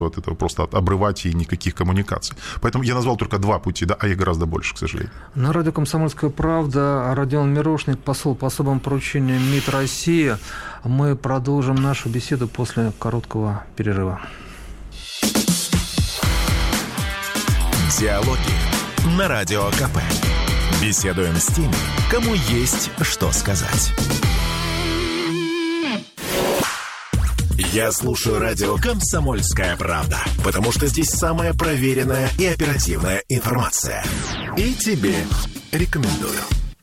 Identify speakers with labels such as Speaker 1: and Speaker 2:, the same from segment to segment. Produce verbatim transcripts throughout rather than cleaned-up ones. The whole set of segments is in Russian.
Speaker 1: от этого просто обрывать и никаких коммуникаций. Поэтому я назвал только два пути, да, а их гораздо больше, к сожалению.
Speaker 2: На радио «Комсомольская правда» Родион Мирошник, посол по особым поручениям МИД России. Мы продолжим нашу беседу после короткого перерыва.
Speaker 3: Диалоги на Радио КП. Беседуем с теми, кому есть что сказать. Я слушаю радио «Комсомольская правда», потому что здесь самая проверенная и оперативная информация. И тебе рекомендую.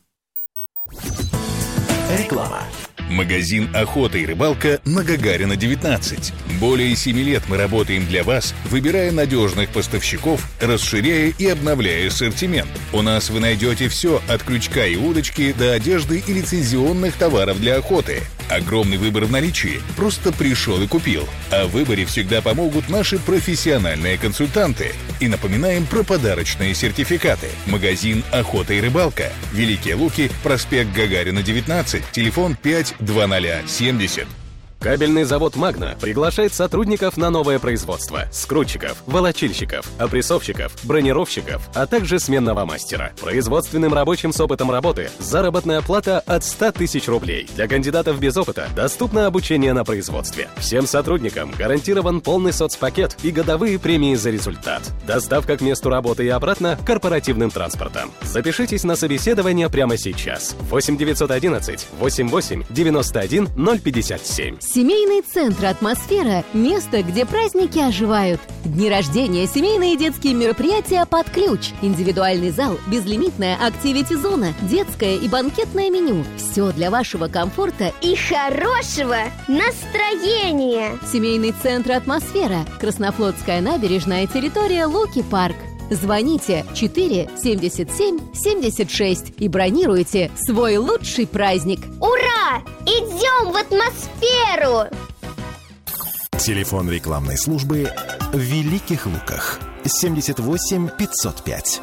Speaker 3: Реклама.
Speaker 4: Магазин «Охота и рыбалка» на Гагарина, девятнадцать. Более семи лет мы работаем для вас, выбирая надежных поставщиков, расширяя и обновляя ассортимент. У нас вы найдете все от крючка и удочки до одежды и лицензионных товаров для охоты. Огромный выбор в наличии. Просто пришел и купил. О выборе всегда помогут наши профессиональные консультанты. И напоминаем про подарочные сертификаты. Магазин «Охота и рыбалка». Великие Луки, проспект Гагарина, девятнадцать, телефон пять два ноль семьдесят.
Speaker 5: Кабельный завод «Магна» приглашает сотрудников на новое производство: скрутчиков, волочильщиков, опрессовщиков, бронировщиков, а также сменного мастера. Производственным рабочим с опытом работы заработная плата от ста тысяч рублей. Для кандидатов без опыта доступно обучение на производстве. Всем сотрудникам гарантирован полный соцпакет и годовые премии за результат. Доставка к месту работы и обратно корпоративным транспортом. Запишитесь на собеседование прямо сейчас. восемь девятьсот одиннадцать восемьдесят восемь девяносто один ноль пятьдесят семь.
Speaker 6: Семейный центр «Атмосфера» – место, где праздники оживают. Дни рождения, семейные и детские мероприятия под ключ. Индивидуальный зал, безлимитная активити-зона, детское и банкетное меню. Все для вашего комфорта и хорошего настроения. Семейный центр «Атмосфера». Краснофлотская набережная, территория Луки-парк. Звоните четыре семьдесят семь семьдесят шесть и бронируйте свой лучший праздник.
Speaker 7: Ура! Идем в атмосферу!
Speaker 3: Телефон рекламной службы в Великих Луках. семьдесят восемь пятьсот пять.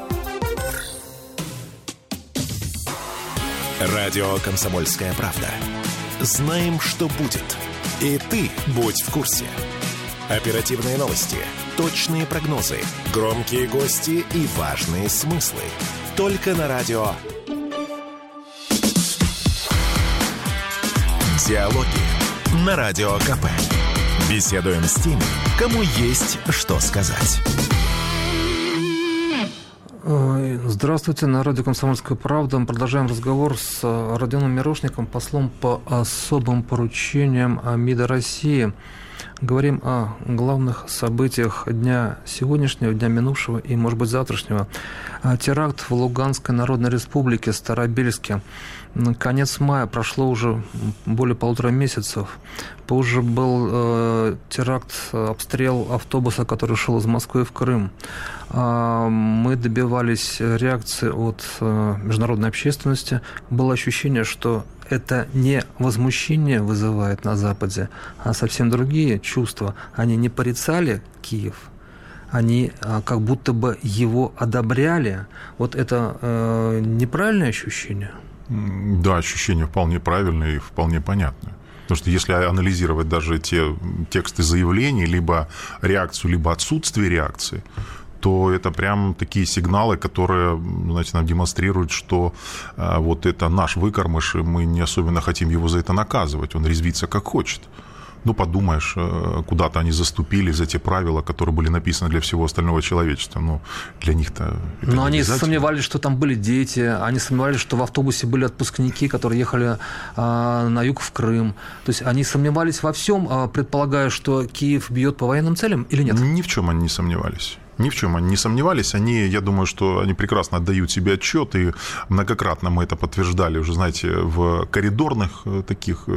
Speaker 3: Радио «Комсомольская правда». Знаем, что будет. И ты будь в курсе. Оперативные новости, точные прогнозы, громкие гости и важные смыслы. Только на радио Диалоги на Радио КП. Беседуем с теми, кому есть что сказать.
Speaker 2: Здравствуйте, на радио «Комсомольская правда». Мы продолжаем разговор с Родионом Мирошником, послом по особым поручениям МИДа России. Говорим о главных событиях дня сегодняшнего, дня минувшего и, может быть, завтрашнего. Теракт в Луганской Народной Республике, Старобельске. Конец мая, прошло уже более полутора месяцев. Позже был э, теракт, обстрел автобуса, который шел из Москвы в Крым. Э, мы добивались реакции от э, международной общественности. Было ощущение, что это не возмущение вызывает на Западе, а совсем другие чувства. Они не порицали Киев, они э, как будто бы его одобряли. Вот это э, неправильное ощущение?
Speaker 1: Да, ощущение вполне правильное и вполне понятное. Потому что если анализировать даже те тексты заявлений, либо реакцию, либо отсутствие реакции, то это прям такие сигналы, которые, знаете, нам демонстрируют, что а, вот это наш выкормыш, и мы не особенно хотим его за это наказывать, он резвится как хочет. Ну, подумаешь, куда-то они заступили за те правила, которые были написаны для всего остального человечества. Ну, для них-то это
Speaker 2: Но они сомневались, что там были дети, они сомневались, что в автобусе были отпускники, которые ехали а, на юг в Крым. То есть они сомневались во всем, а, предполагая, что Киев бьет по военным целям или нет?
Speaker 1: Ни в чем они не сомневались. Ни в чем они не сомневались. Они, я думаю, что они прекрасно отдают себе отчет, и многократно мы это подтверждали уже, знаете, в коридорных таких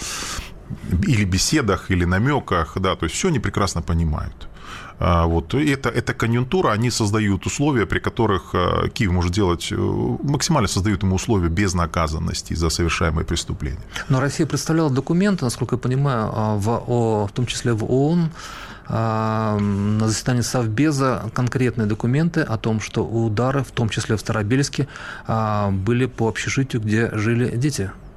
Speaker 1: или беседах, или намеках, да, то есть все они прекрасно понимают. Вот. И это, это конъюнктура, они создают условия, при которых Киев может делать, максимально создают ему условия безнаказанности за совершаемые преступления.
Speaker 2: Но Россия представляла документы, насколько я понимаю, в, в том числе в ООН, на заседании Совбеза конкретные документы о том, что удары, в том числе в Старобельске, были по общежитию, где жили дети.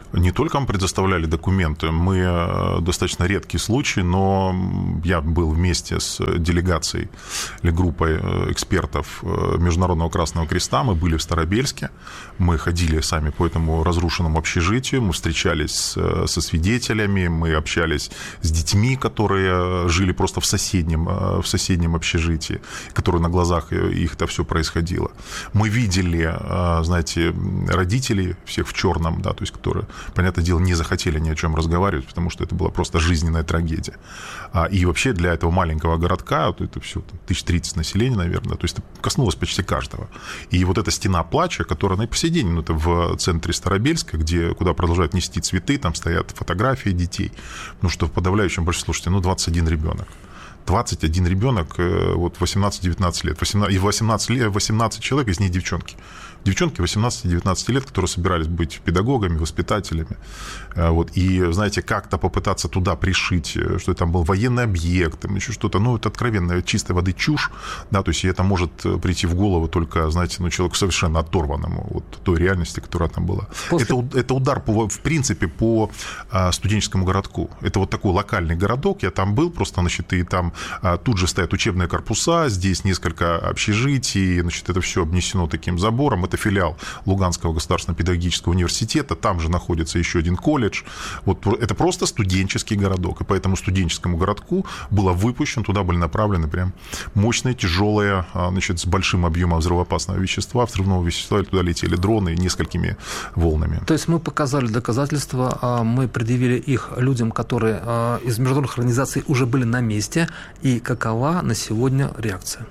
Speaker 1: Не только мы предоставляли документы, мы достаточно редкий случай, но я был вместе с делегацией или группой экспертов Международного Красного Креста, мы были в Старобельске, мы ходили сами по этому разрушенному общежитию, мы встречались со свидетелями, мы общались с детьми, которые жили просто в соседнем, в соседнем общежитии, которые на глазах их это все происходило. Мы видели, знаете, родителей всех в черном, да, то есть которые, понятное дело, не захотели ни о чем разговаривать, потому что это была просто жизненная трагедия. И вообще для этого маленького городка, это все тысяч тридцать населения, наверное, то есть это коснулось почти каждого. И вот эта стена плача, которая на по сей день, ну, это в центре Старобельска, где, куда продолжают нести цветы, там стоят фотографии детей, ну, что в подавляющем большинстве, слушайте, ну, двадцать один ребенок. двадцать один ребенок, вот восемнадцать-девятнадцать лет. восемнадцать, и восемнадцать, лет, восемнадцать человек, из них девчонки. Девчонки восемнадцать-девятнадцать лет, которые собирались быть педагогами, воспитателями. Вот. И, знаете, как-то попытаться туда пришить, что там был военный объект, там еще что-то, ну, это откровенная чистой воды чушь, да, то есть это может прийти в голову только, знаете, ну, человеку совершенно оторванному от той реальности, которая там была. После... Это, это удар, по, в принципе, по студенческому городку. Это вот такой локальный городок, я там был просто, значит, и там тут же стоят учебные корпуса, здесь несколько общежитий, значит, это все обнесено таким забором. Это филиал Луганского государственного педагогического университета, там же находится еще один колледж. Вот это просто студенческий городок, и по этому студенческому городку было выпущено, туда были направлены прям мощные, тяжелые, значит, с большим объемом взрывоопасного вещества, взрывного вещества, и туда летели дроны несколькими волнами.
Speaker 2: То есть мы показали доказательства, мы предъявили их людям, которые из международных организаций уже были на месте, и какова на сегодня реакция?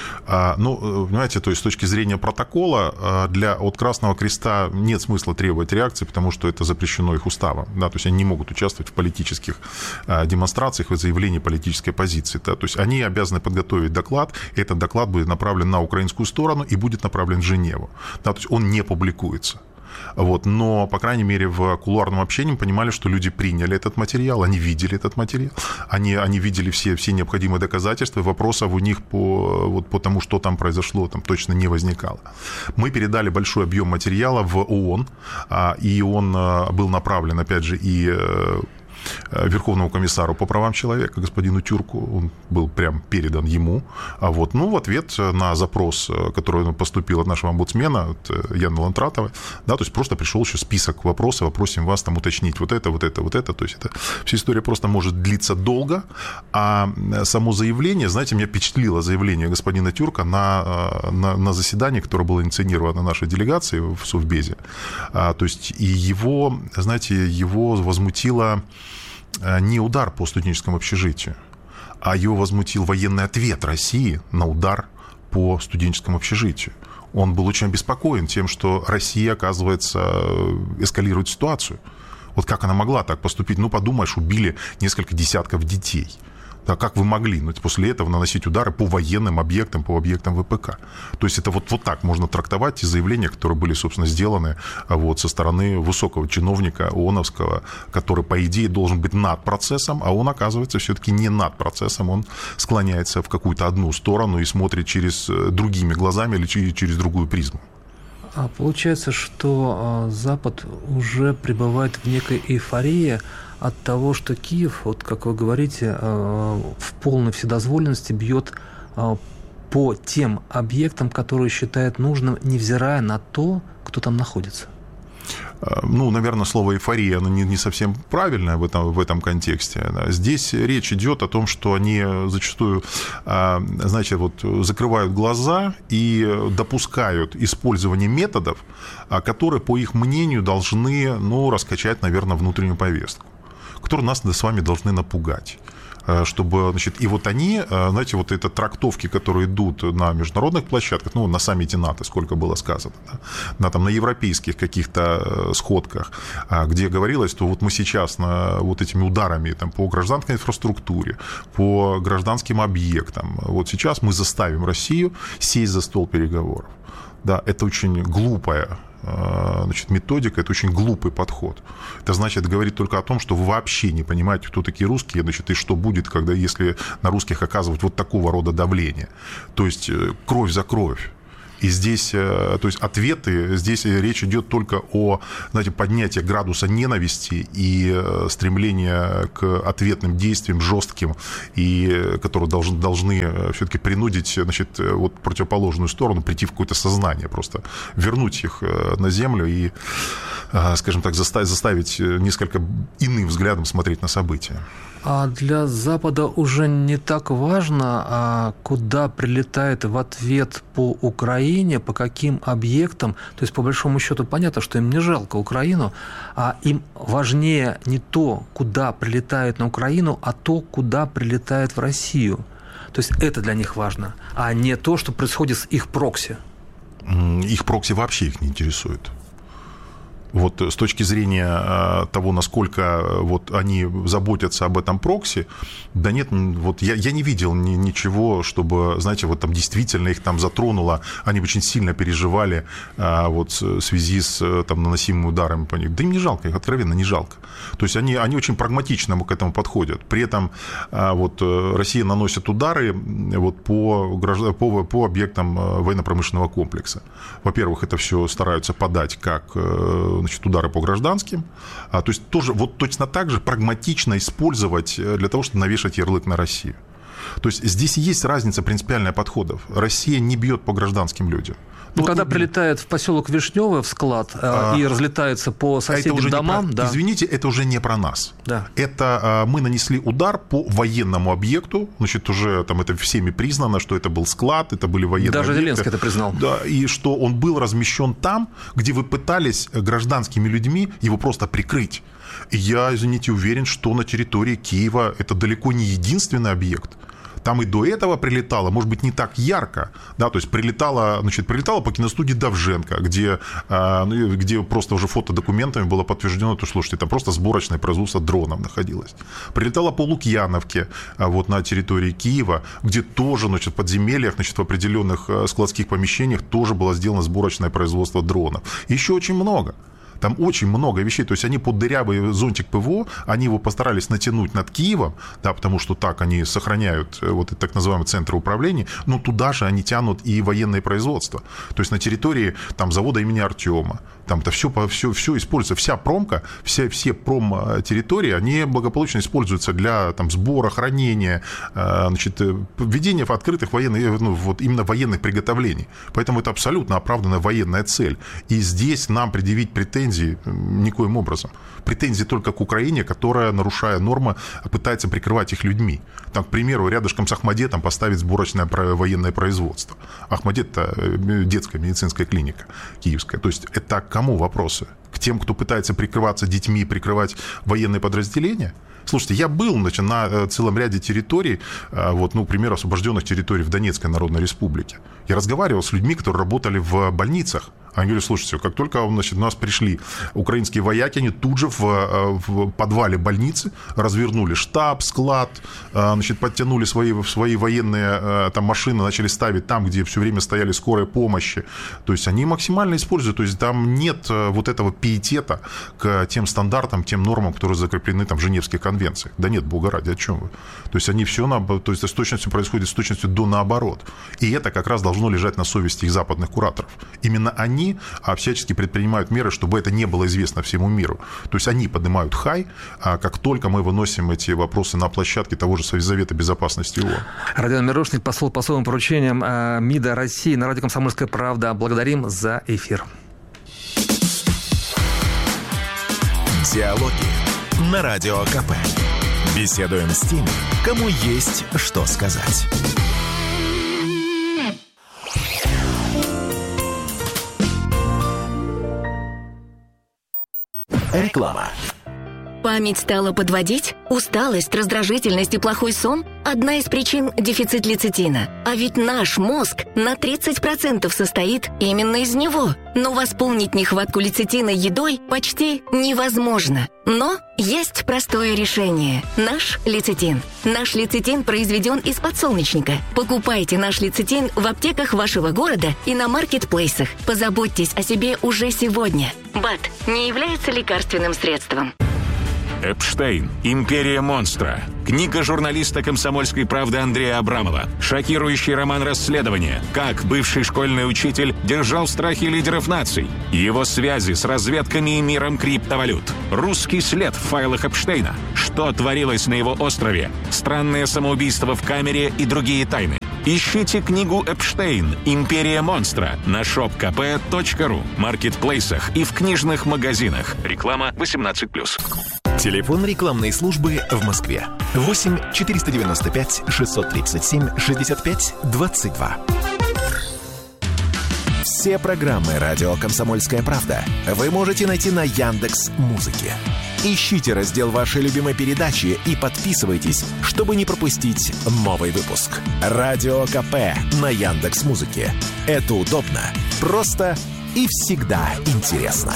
Speaker 1: Ну, понимаете, то есть с точки зрения протокола для, от Красного Креста нет смысла требовать реакции, потому что это запрещено их уставом, да, то есть они не могут участвовать в политических демонстрациях и заявлении политической позиции, да, то есть они обязаны подготовить доклад, и этот доклад будет направлен на украинскую сторону и будет направлен в Женеву, да, то есть он не публикуется. Вот, но, по крайней мере, в кулуарном общении мы понимали, что люди приняли этот материал, они видели этот материал, они, они видели все, все необходимые доказательства, и вопросов у них по, вот, по тому, что там произошло, там точно не возникало. Мы передали большой объем материала в ООН, и он был направлен, опять же, и Верховному комиссару по правам человека, господину Тюрку, он был прям передан ему. А вот, ну, в ответ на запрос, который поступил от нашего омбудсмена, от Яны Лантратовой, да, то есть просто пришел еще список вопросов, просим вас там уточнить вот это, вот это, вот это, то есть это вся история просто может длиться долго, а само заявление, знаете, меня впечатлило заявление господина Тюрка на, на, на заседании, которое было инициировано нашей делегацией в Совбезе, а, то есть и его, знаете, его возмутило не удар по студенческому общежитию, а его возмутил военный ответ России на удар по студенческому общежитию. Он был очень обеспокоен тем, что Россия, оказывается, эскалирует ситуацию. Вот как она могла так поступить? Ну, подумаешь, убили несколько десятков детей. Да, как вы могли, ну, после этого наносить удары по военным объектам, по объектам ВПК? То есть это вот, вот так можно трактовать те заявления, которые были, собственно, сделаны вот, со стороны высокого чиновника ООНовского, который, по идее, должен быть над процессом, а он, оказывается, все-таки не над процессом, он склоняется в какую-то одну сторону и смотрит через другими глазами или через другую призму.
Speaker 2: А получается, что Запад уже пребывает в некой эйфории от того, что Киев, вот как вы говорите, в полной вседозволенности бьет по тем объектам, которые считает нужным, невзирая на то, кто там находится.
Speaker 1: Ну, наверное, слово «эйфория», оно не, не совсем правильное в этом, в этом контексте. Здесь речь идет о том, что они зачастую, знаете, вот, закрывают глаза и допускают использование методов, которые, по их мнению, должны, ну, раскачать, наверное, внутреннюю повестку, которые нас с вами должны напугать. Чтобы, значит, и вот они, знаете, вот это трактовки, которые идут на международных площадках, ну, на саммите НАТО, сколько было сказано, да, на, там, на европейских каких-то сходках, где говорилось, что вот мы сейчас на, вот этими ударами там, по гражданской инфраструктуре, по гражданским объектам, вот сейчас мы заставим Россию сесть за стол переговоров. Да, это очень глупая, значит, методика, это очень глупый подход. Это значит, говорит только о том, что вы вообще не понимаете, кто такие русские, значит, и что будет, когда, если на русских оказывать вот такого рода давление. То есть кровь за кровь. И здесь, то есть ответы, здесь речь идет только о, знаете, поднятии градуса ненависти и стремления к ответным действиям жестким, и которые должны, должны все-таки принудить, значит, вот противоположную сторону прийти в какое-то сознание, просто вернуть их на землю и, скажем так, заставить, заставить несколько иным взглядом смотреть на события.
Speaker 2: А для Запада уже не так важно, а куда прилетает в ответ по Украине, по каким объектам. То есть, по большому счету, понятно, что им не жалко Украину, а им важнее не то, куда прилетает на Украину, а то, куда прилетает в Россию. То есть, это для них важно, а не то, что происходит с их прокси.
Speaker 1: Их прокси вообще их не интересует. Вот с точки зрения того, насколько вот они заботятся об этом прокси, да нет, вот я, я не видел ни, ничего, чтобы, знаете, вот там действительно их там затронуло, они очень сильно переживали вот в связи с там наносимыми ударами по них. Да им не жалко, их откровенно не жалко. То есть они, они очень прагматично к этому подходят. При этом вот Россия наносит удары вот по, по, по объектам военно-промышленного комплекса. Во-первых, это все стараются подать как, значит, удары по гражданским, а, то есть тоже вот точно так же прагматично использовать для того, чтобы навешать ярлык на Россию. То есть здесь есть разница принципиальная подходов. Россия не бьет по гражданским людям.
Speaker 2: Ну,
Speaker 1: вот,
Speaker 2: когда прилетает в поселок Вишневый, в склад, а, и разлетается по соседним
Speaker 1: это уже
Speaker 2: домам...
Speaker 1: Про...
Speaker 2: Да.
Speaker 1: Извините, это уже не про нас.
Speaker 2: Да.
Speaker 1: Это а, мы нанесли удар по военному объекту, значит, уже там это всеми признано, что это был склад, это были военные
Speaker 2: Даже
Speaker 1: объекты.
Speaker 2: Зеленский это признал.
Speaker 1: Да, и что он был размещен там, где вы пытались гражданскими людьми его просто прикрыть. И я, извините, уверен, что на территории Киева это далеко не единственный объект. Там и до этого прилетало, может быть, не так ярко, да, то есть прилетало, значит, прилетало по киностудии Довженко, где, где просто уже фотодокументами было подтверждено, то, слушайте, там просто сборочное производство дронов находилось. Прилетало по Лукьяновке, вот на территории Киева, где тоже, значит, в подземельях, значит, в определенных складских помещениях тоже было сделано сборочное производство дронов. Еще очень много. Там очень много вещей, то есть они под дырявый зонтик ПВО, они его постарались натянуть над Киевом, да, потому что так они сохраняют вот этот так называемый центр управления, но туда же они тянут и военное производство. То есть на территории там, завода имени Артема, там-то все, все, все используется, вся промка, все, все промтерритории, они благополучно используются для там, сбора, хранения, значит, введения в открытых военных, ну, вот именно военных приготовлений. Поэтому это абсолютно оправданная военная цель. И здесь нам предъявить претензии никоим образом. Претензии только к Украине, которая, нарушая нормы, пытается прикрывать их людьми. Там, к примеру, рядышком с Ахмадетом поставить сборочное военное производство. Ахмадет – это детская медицинская клиника киевская. То есть это к кому вопросы? К тем, кто пытается прикрываться детьми, прикрывать военные подразделения? Слушайте, я был, значит, на целом ряде территорий, вот, ну, к примеру, освобожденных территорий в Донецкой Народной Республике. Я разговаривал с людьми, которые работали в больницах. Они говорят, слушайте, как только, значит, у нас пришли украинские вояки, они тут же в, в подвале больницы развернули штаб, склад, значит, подтянули свои, свои военные там, машины, начали ставить там, где все время стояли скорые помощи. То есть они максимально используют, то есть там нет вот этого пиетета к тем стандартам, тем нормам, которые закреплены там в Женевских конвенциях. Да нет, бога ради, о чем вы? То есть они все, на, то есть с точностью происходит с точностью до наоборот. И это как раз должно лежать на совести их западных кураторов. Именно они а всячески предпринимают меры, чтобы это не было известно всему миру. То есть они поднимают хай, а как только мы выносим эти вопросы на площадке того же Совета Безопасности ООН.
Speaker 2: Родион Мирошник, посол по особым поручениям МИДа России на радио «Комсомольская правда». Благодарим за эфир.
Speaker 3: Диалоги на Радио КП. Беседуем с теми, кому есть что сказать. Реклама.
Speaker 8: Память стала подводить? Усталость, раздражительность и плохой сон – одна из причин дефицит лецитина. А ведь наш мозг на тридцать процентов состоит именно из него. Но восполнить нехватку лецитина едой почти невозможно. Но есть простое решение – наш лецитин. Наш лецитин произведен из подсолнечника. Покупайте наш лецитин в аптеках вашего города и на маркетплейсах. Позаботьтесь о себе уже сегодня. БАД не является лекарственным средством.
Speaker 9: Эпштейн. Империя монстра. Книга журналиста «Комсомольской правды» Андрея Абрамова. Шокирующий роман расследования. Как бывший школьный учитель держал в страхе лидеров наций. Его связи с разведками и миром криптовалют. Русский след в файлах Эпштейна. Что творилось на его острове. Странное самоубийство в камере и другие тайны. Ищите книгу «Эпштейн. Империя монстра» на шоп ка пэ точка ру, маркетплейсах и в книжных магазинах. Реклама восемнадцать плюс.
Speaker 3: Телефон рекламной службы в Москве. восемь четыреста девяносто пять шестьсот тридцать семь шестьдесят пять двадцать два. Все программы «Радио Комсомольская правда» вы можете найти на Яндекс.Музыке. Ищите раздел вашей любимой передачи и подписывайтесь, чтобы не пропустить новый выпуск. Радио КП на Яндекс.Музыке. Это удобно, просто и всегда интересно.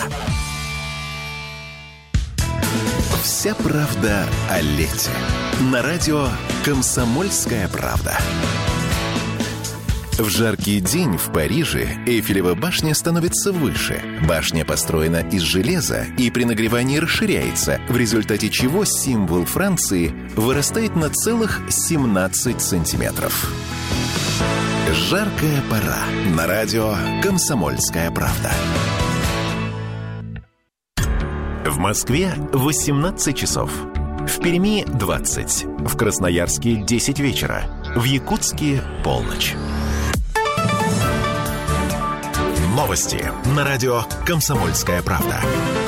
Speaker 3: Вся правда о лете. На радио «Комсомольская правда». В жаркий день в Париже Эйфелева башня становится выше. Башня построена из железа и при нагревании расширяется, в результате чего символ Франции вырастает на целых семнадцать сантиметров. Жаркая пора. На радио «Комсомольская правда». В Москве восемнадцать часов. В Перми двадцать. В Красноярске десять вечера. В Якутске полночь. Новости на радио «Комсомольская правда».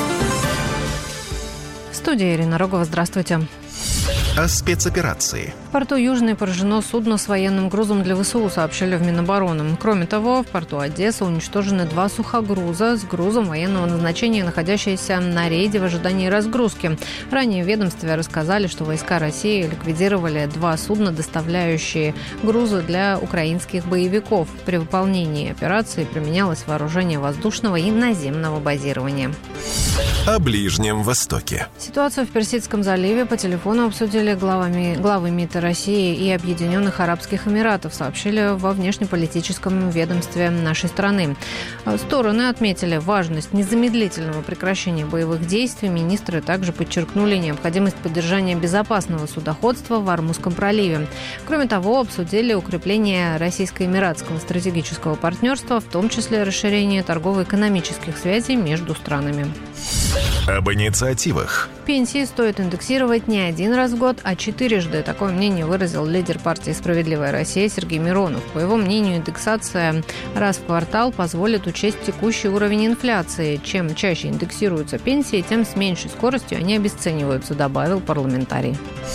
Speaker 10: Студия Ирина Рогова. Здравствуйте.
Speaker 3: О спецоперации.
Speaker 10: В порту Южный поражено судно с военным грузом для вэ эс у, сообщили в Минобороны. Кроме того, в порту Одесса уничтожены два сухогруза с грузом военного назначения, находящиеся на рейде в ожидании разгрузки. Ранее в ведомстве рассказали, что войска России ликвидировали два судна, доставляющие грузы для украинских боевиков. При выполнении операции применялось вооружение воздушного и наземного базирования.
Speaker 3: О Ближнем Востоке.
Speaker 10: Ситуацию в Персидском заливе по телефону обсудили главами, главы МИДа России и Объединенных Арабских Эмиратов, сообщили во внешнеполитическом ведомстве нашей страны. Стороны отметили важность незамедлительного прекращения боевых действий. Министры также подчеркнули необходимость поддержания безопасного судоходства в Ормузском проливе. Кроме того, обсудили укрепление российско-эмиратского стратегического партнерства, в том числе расширение торгово-экономических связей между странами.
Speaker 3: Об инициативах.
Speaker 10: Пенсии стоит индексировать не один раз в год, а четырежды. Такое мнение выразил лидер партии «Справедливая Россия» Сергей Миронов. По его мнению, индексация раз в квартал позволит учесть текущий уровень инфляции. Чем чаще индексируются пенсии, тем с меньшей скоростью они обесцениваются, добавил парламентарий.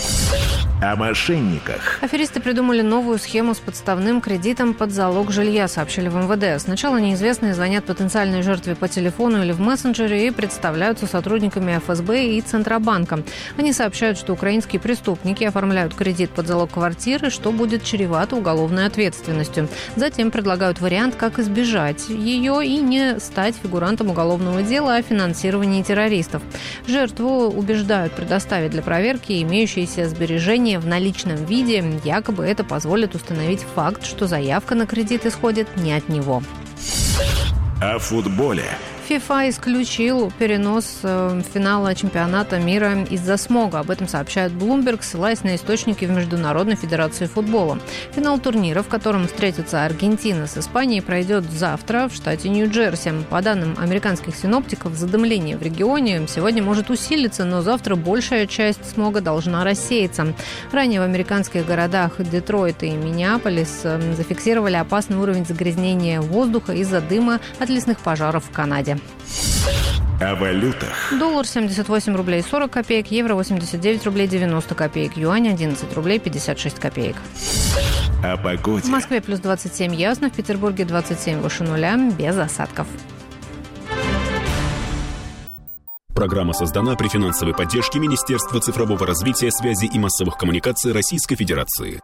Speaker 3: О мошенниках.
Speaker 10: Аферисты придумали новую схему с подставным кредитом под залог жилья, сообщили в эм вэ дэ. Сначала неизвестные звонят потенциальной жертве по телефону или в мессенджере и представляются сотрудниками эф эс бэ и Центробанка. Они сообщают, что украинские преступники оформляют кредит под залог квартиры, что будет чревато уголовной ответственностью. Затем предлагают вариант, как избежать ее и не стать фигурантом уголовного дела о финансировании террористов. Жертву убеждают предоставить для проверки имеющиеся сбережения в наличном виде. Якобы это позволит установить факт, что заявка на кредит исходит не от него.
Speaker 3: О футболе.
Speaker 10: ФИФА исключил перенос э, финала чемпионата мира из-за смога. Об этом сообщает Bloomberg, ссылаясь на источники в Международной федерации футбола. Финал турнира, в котором встретятся Аргентина с Испанией, пройдет завтра в штате Нью-Джерси. По данным американских синоптиков, задымление в регионе сегодня может усилиться, но завтра большая часть смога должна рассеяться. Ранее в американских городах Детройт и Миннеаполис э, зафиксировали опасный уровень загрязнения воздуха из-за дыма от лесных пожаров в Канаде.
Speaker 3: О валютах.
Speaker 10: Доллар семьдесят восемь рублей сорок копеек, евро восемьдесят девять рублей девяносто копеек, юань одиннадцать рублей пятьдесят шесть копеек.
Speaker 3: О погоде.
Speaker 10: В Москве плюс двадцать семь ясно, в Петербурге двадцать семь выше нуля, без осадков.
Speaker 11: Программа создана при финансовой поддержке Министерства цифрового развития, связи и массовых коммуникаций Российской Федерации.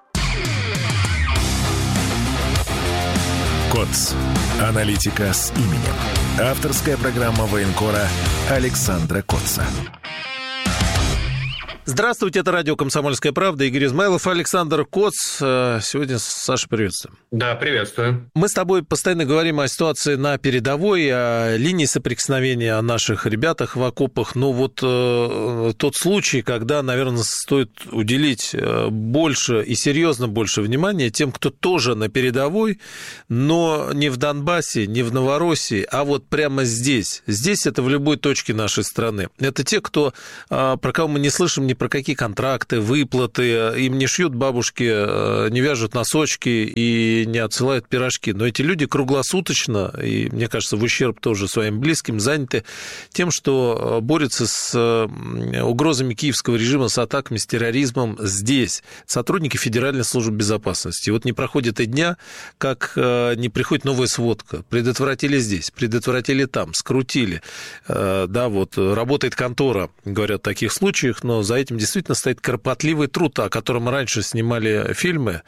Speaker 3: КОЦ. Аналитика с именем. Авторская программа военкора Александра Котца.
Speaker 12: Здравствуйте, это радио «Комсомольская правда». Игорь Измайлов, Александр Коц. Сегодня Саша, приветствуем.
Speaker 13: Да, приветствую.
Speaker 12: Мы с тобой постоянно говорим о ситуации на передовой, о линии соприкосновения, о наших ребятах в окопах. Ну вот э, тот случай, когда, наверное, стоит уделить больше и серьезно больше внимания тем, кто тоже на передовой, но не в Донбассе, не в Новороссии, а вот прямо здесь. Здесь это в любой точке нашей страны. Это те, кто, э, про кого мы не слышим ни про какие контракты, выплаты, им не шьют бабушки, не вяжут носочки и не отсылают пирожки. Но эти люди круглосуточно, и, мне кажется, в ущерб тоже своим близким, заняты тем, что борются с угрозами киевского режима, с атаками, с терроризмом здесь. Сотрудники Федеральной службы безопасности. Вот не проходит и дня, как не приходит новая сводка. Предотвратили здесь, предотвратили там, скрутили. Да, вот работает контора, говорят в таких случаях, но за этим действительно стоит кропотливый труд, о котором мы раньше снимали фильмы,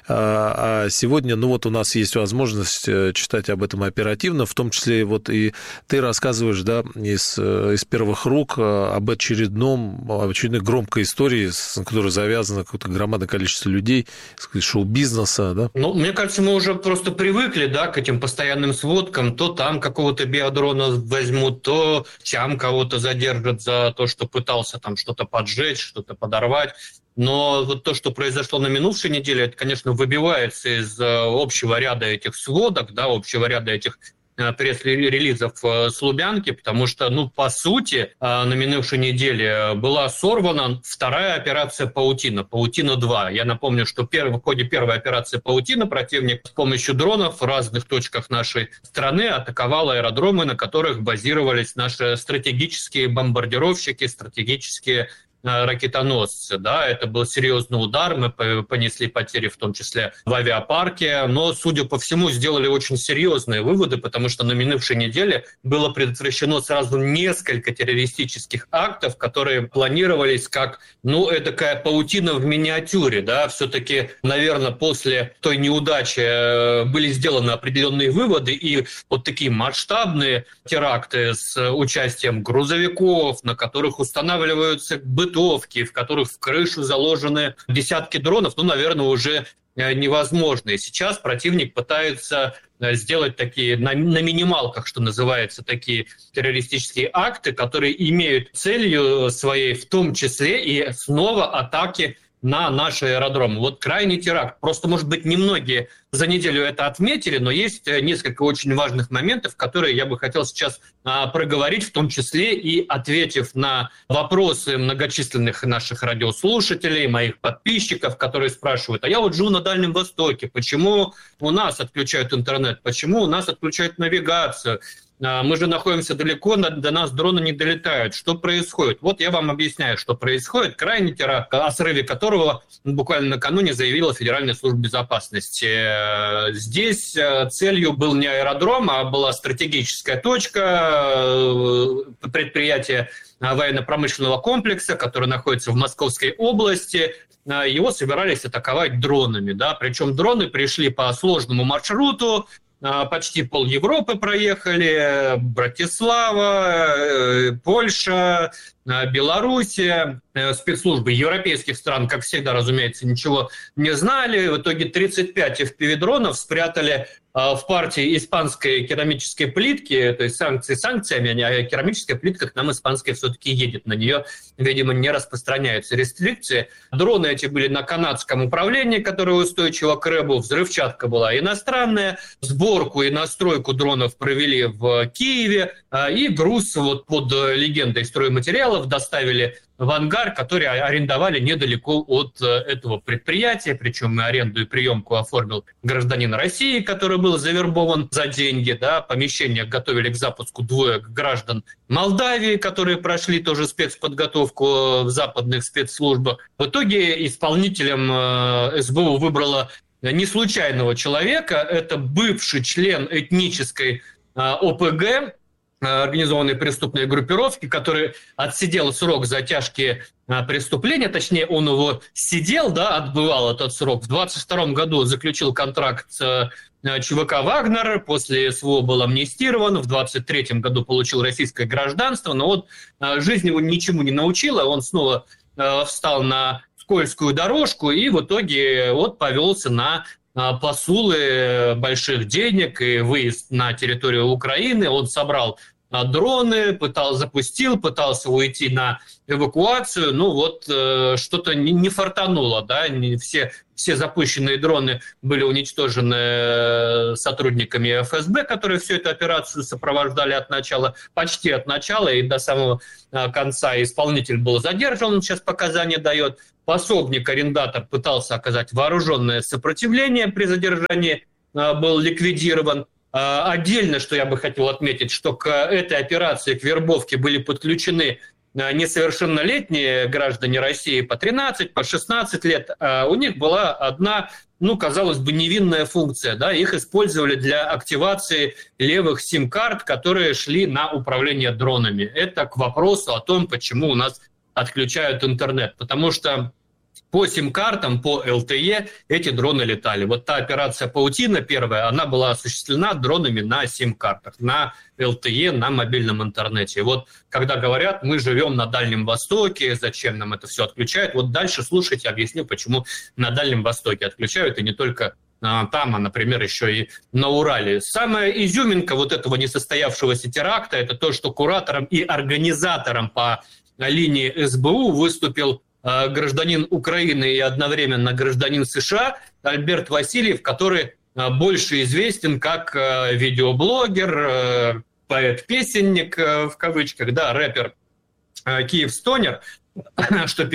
Speaker 12: а сегодня, ну вот у нас есть возможность читать об этом оперативно, в том числе вот и ты рассказываешь, да, из, из первых рук об очередном, об очередной громкой истории, с которой завязано какое-то громадное количество людей, шоу-бизнеса, да?
Speaker 13: Ну, мне кажется, мы уже просто привыкли, да, к этим постоянным сводкам, то там какого-то биодрона возьмут, то там кого-то задержат за то, что пытался там что-то поджечь, что-то подорвать. Но вот то, что произошло на минувшей неделе, это, конечно, выбивается из общего ряда этих сводок, да, общего ряда этих пресс-релизов с Лубянки, потому что, ну, по сути, на минувшей неделе была сорвана вторая операция «Паутина», «Паутина-два». Я напомню, что в ходе первой операции «Паутина» противник с помощью дронов в разных точках нашей страны атаковал аэродромы, на которых базировались наши стратегические бомбардировщики, стратегические ракетоносцы, да, это был серьезный удар, мы понесли потери в том числе в авиапарке, но, судя по всему, сделали очень серьезные выводы, потому что на минувшей неделе было предотвращено сразу несколько террористических актов, которые планировались как, ну, эдакая паутина в миниатюре, да, все-таки, наверное, после той неудачи были сделаны определенные выводы, и вот такие масштабные теракты с участием грузовиков, на которых устанавливаются бытовые, в которых в крышу заложены десятки дронов, ну, наверное, уже невозможно. И сейчас противник пытается сделать такие на, на минималках, что называется, такие террористические акты, которые имеют целью своей в том числе и снова атаки на наши аэродромы. Вот крайний теракт. Просто, может быть, немногие за неделю это отметили, но есть несколько очень важных моментов, которые я бы хотел сейчас а, проговорить, в том числе и ответив на вопросы многочисленных наших радиослушателей, моих подписчиков, которые спрашивают, а я вот живу на Дальнем Востоке, почему у нас отключают интернет, почему у нас отключают навигацию? Мы же находимся далеко, до нас дроны не долетают. Что происходит? Вот я вам объясняю, что происходит. Крайний теракт, о срыве которого буквально накануне заявила Федеральная служба безопасности. Здесь целью был не аэродром, а была стратегическая точка предприятия военно-промышленного комплекса, который находится в Московской области. Его собирались атаковать дронами. Да? Причем дроны пришли по сложному маршруту, почти пол Европы проехали, Братислава, Польша, Белоруссия. Спецслужбы европейских стран, как всегда, разумеется, ничего не знали. В итоге тридцать пять эф пи ви-дронов спрятали в партии испанской керамической плитки, то есть санкции санкциями, а керамическая плитка к нам испанская все-таки едет. На нее, видимо, не распространяются рестрикции. Дроны эти были на канадском управлении, которое устойчиво к рэбу. Взрывчатка была иностранная. Сборку и настройку дронов провели в Киеве. И груз вот под легендой стройматериалов доставили в ангар, который арендовали недалеко от этого предприятия. Причем и аренду и приемку оформил гражданин России, который был завербован за деньги. Да. Помещение готовили к запуску двое граждан Молдавии, которые прошли тоже спецподготовку в западных спецслужбах. В итоге исполнителем эс бэ у выбрала не случайного человека. Это бывший член этнической о пэ гэ, организованной преступной группировки, который отсидел срок за тяжкие преступления, точнее, он его сидел, да, отбывал этот срок. В двадцать втором году заключил контракт с ЧВК «Вагнер», после СВО был амнистирован, в двадцать третьем году получил российское гражданство, но вот жизнь его ничему не научила, он снова встал на скользкую дорожку и в итоге вот повелся на посулы больших денег и выезд на территорию Украины. Он собрал дроны, пытался, запустил, пытался уйти на эвакуацию. Ну вот э, что-то не, не фартануло, да, не все, все запущенные дроны были уничтожены сотрудниками эф эс бэ, которые всю эту операцию сопровождали от начала, почти от начала и до самого конца. Исполнитель был задержан, он сейчас показания дает. Пособник, арендатор пытался оказать вооруженное сопротивление при задержании, э, был ликвидирован. Отдельно, что я бы хотел отметить, что к этой операции, к вербовке были подключены несовершеннолетние граждане России по тринадцать, по шестнадцать лет. У них была одна, ну, казалось бы, невинная функция. Да? Их использовали для активации левых сим-карт, которые шли на управление дронами. Это к вопросу о том, почему у нас отключают интернет. Потому что по сим-картам, по эл тэ е эти дроны летали. Вот та операция «Паутина» первая, она была осуществлена дронами на сим-картах, на эл тэ е, на мобильном интернете. И вот когда говорят, мы живем на Дальнем Востоке, зачем нам это все отключают, вот дальше слушайте, объясню, почему на Дальнем Востоке отключают, и не только а, там, а, например, еще и на Урале. Самая изюминка вот этого несостоявшегося теракта – это то, что куратором и организатором по линии эс бэ у выступил гражданин Украины и одновременно гражданин США Альберт Васильев, который больше известен как видеоблогер, поэт-песенник в кавычках, да, рэпер Киевстонер, что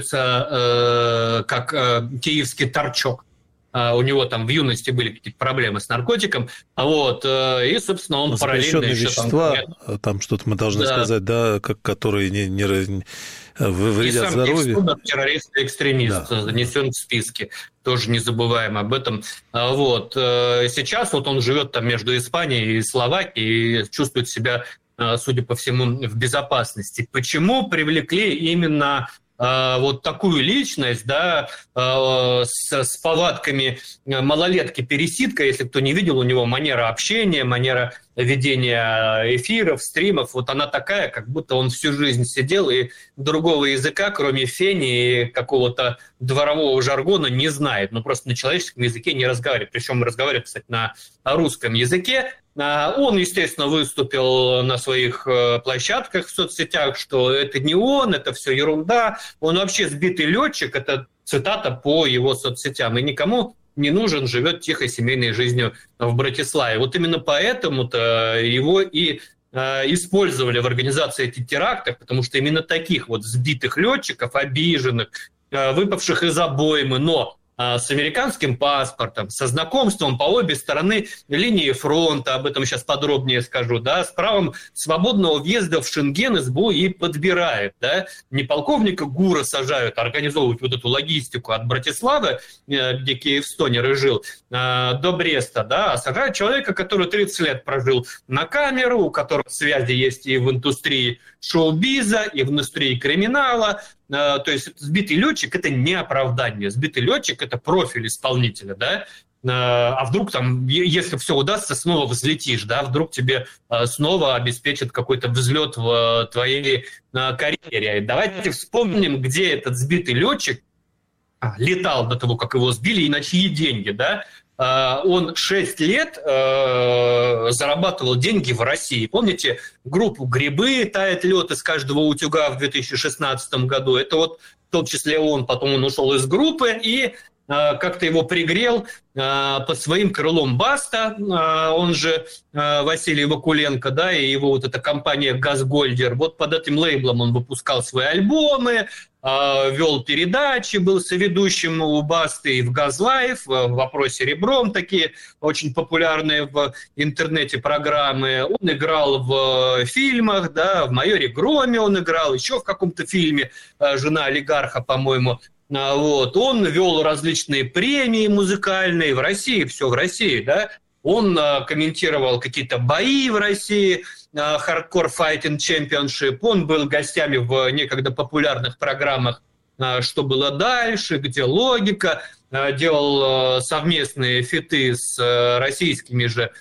Speaker 13: переводится как киевский торчок. У него там в юности были какие-то проблемы с наркотиком, вот, и, собственно, он параллельно еще
Speaker 12: вещества, там, там что-то мы должны да. сказать, да, как, которые не, не вредят и здоровью. И сам
Speaker 13: террорист и экстремист, да. занесен в списки, тоже не забываем об этом. Вот, сейчас вот он живет там между Испанией и Словакией и чувствует себя, судя по всему, в безопасности. Почему привлекли именно вот такую личность, да, с, с повадками малолетки-пересидка, если кто не видел, у него манера общения, манера ведения эфиров, стримов, вот она такая, как будто он всю жизнь сидел и другого языка, кроме фени и какого-то дворового жаргона, не знает, ну просто на человеческом языке не разговаривает, причем разговаривает, кстати, на русском языке. Он, естественно, выступил на своих площадках в соцсетях, что это не он, это все ерунда, он вообще сбитый летчик, это цитата по его соцсетям, и никому не нужен, живет тихой семейной жизнью в Братиславе. Вот именно поэтому-то его и использовали в организации этих терактов, потому что именно таких вот сбитых летчиков, обиженных, выпавших из обоймы, но с американским паспортом, со знакомством по обе стороны линии фронта, об этом сейчас подробнее скажу, да, с правом свободного въезда в Шенген эс бэ у и подбирает, да, не полковника ГУРа сажают организовывать вот эту логистику от Братиславы, где Киевстонер и жил, до Бреста, да, а сажают человека, который тридцать лет прожил на камеру, у которого связи есть и в индустрии шоу-биза, и в индустрии криминала. То есть сбитый летчик – это не оправдание. Сбитый летчик – это профиль исполнителя, да? А вдруг там, если все удастся, снова взлетишь, да? Вдруг тебе снова обеспечат какой-то взлет в твоей карьере. Давайте вспомним, где этот сбитый летчик летал до того, как его сбили, и на чьи деньги, да? Он шесть лет э, зарабатывал деньги в России. Помните группу «Грибы», «Тает лед из каждого утюга» в две тысячи шестнадцатом году? Это вот в том числе он. Потом он ушел из группы и э, как-то его пригрел э, под своим крылом Баста, э, он же э, Василий Вакуленко, да, и его вот эта компания «Газгольдер». Вот под этим лейблом он выпускал свои альбомы, вел передачи, был соведущим у Басты и в «Газлайф», в «Вопросе ребром», такие очень популярные в интернете программы. Он играл в фильмах, да, в «Майоре Громе» он играл, еще в каком-то фильме «Жена олигарха», по-моему. Вот. Он вел различные премии музыкальные в России, все в России, да. Он комментировал какие-то бои в России, Hardcore Fighting Championship. Он был гостями в некогда популярных программах «Что было дальше», «Где логика», делал совместные фиты с российскими же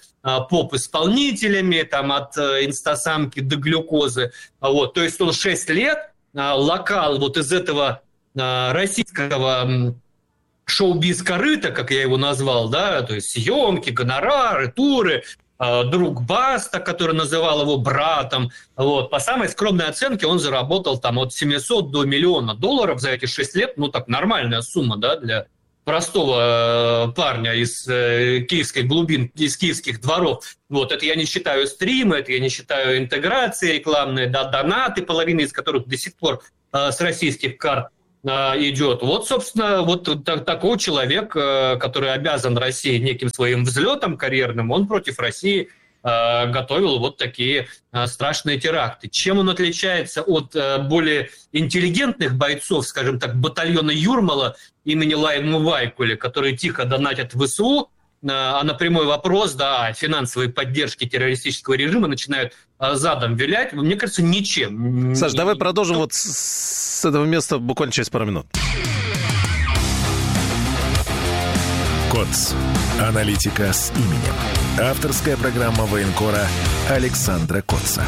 Speaker 13: поп-исполнителями, там от инстасамки до глюкозы. Вот. То есть он шесть лет локал вот из этого российского шоу-биз-корыта, как я его назвал, да, то есть съемки, гонорары, туры, друг Баста, который называл его братом. Вот. По самой скромной оценке он заработал там от семисот до миллиона долларов за эти шесть лет. Ну, так нормальная сумма, да, для простого парня из киевской глубин, из киевских дворов. Вот. Это я не считаю стримы, это я не считаю интеграции рекламные, да, донаты, половина из которых до сих пор с российских карт идет. Вот, собственно, вот так, такой человек, который обязан России неким своим взлетом карьерным, он против России э, готовил вот такие э, страшные теракты. Чем он отличается от э, более интеллигентных бойцов, скажем так, батальона Юрмала имени Лайма Вайкуля, которые тихо донатят в ВСУ, э, а на прямой вопрос, да, о финансовой поддержке террористического режима начинают э, задом вилять, мне кажется, ничем.
Speaker 12: Саш, давай продолжим вот с с этого места буквально через пару минут.
Speaker 3: КОЦ. Аналитика с именем. Авторская программа военкора Александра Коца.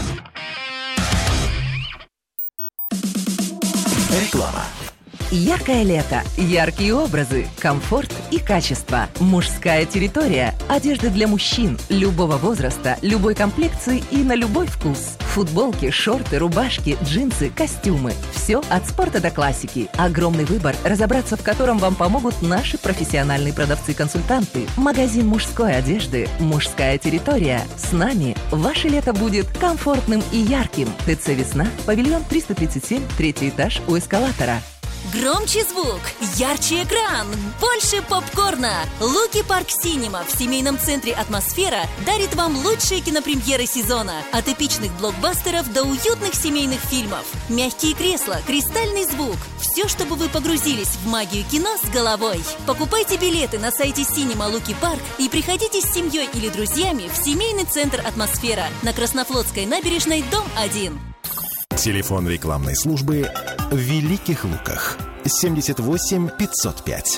Speaker 3: Реклама.
Speaker 14: Яркое лето, яркие образы, комфорт и качество. Мужская территория. Одежда для мужчин любого возраста, любой комплекции и на любой вкус. Футболки, шорты, рубашки, джинсы, костюмы. Все от спорта до классики. Огромный выбор, разобраться в котором вам помогут наши профессиональные продавцы-консультанты. Магазин мужской одежды «Мужская территория». С нами ваше лето будет комфортным и ярким. ТЦ «Весна», павильон триста тридцать семь, третий этаж у эскалатора.
Speaker 15: Громче звук, ярче экран, больше попкорна. Луки Парк Синема в семейном центре «Атмосфера» дарит вам лучшие кинопремьеры сезона. От эпичных блокбастеров до уютных семейных фильмов. Мягкие кресла, кристальный звук. Все, чтобы вы погрузились в магию кино с головой. Покупайте билеты на сайте Синема Луки Парк и приходите с семьей или друзьями в семейный центр «Атмосфера» на Краснофлотской набережной, дом один.
Speaker 3: Телефон рекламной службы в Великих Луках. семьдесят восемь пятьсот пять.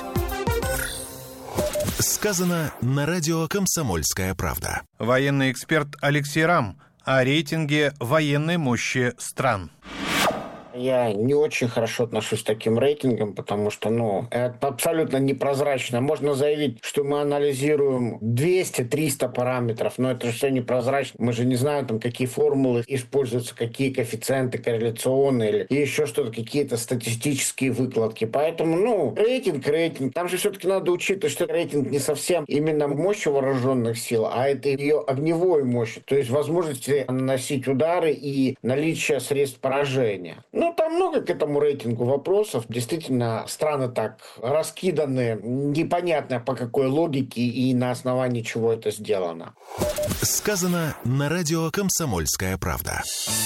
Speaker 3: Сказано на радио «Комсомольская правда».
Speaker 16: Военный эксперт Алексей Рам о рейтинге военной мощи стран.
Speaker 17: Я не очень хорошо отношусь к таким рейтингам, потому что, ну, это абсолютно непрозрачно. Можно заявить, что мы анализируем двести-триста параметров, но это же все непрозрачно. Мы же не знаем, там, какие формулы используются, какие коэффициенты корреляционные или еще что-то, какие-то статистические выкладки. Поэтому, ну, рейтинг, рейтинг. Там же все-таки надо учитывать, что рейтинг не совсем именно мощь вооруженных сил, а это ее огневой мощь, то есть возможности наносить удары и наличие средств поражения. Ну, там много к этому рейтингу вопросов. Действительно, страны так раскиданы, непонятно по какой логике и на основании чего это сделано.
Speaker 3: Сказано на радио «Комсомольская правда».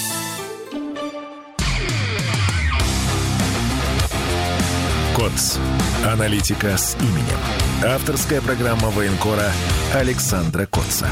Speaker 3: КОЦ. Аналитика с именем. Авторская программа военкора Александра Коца.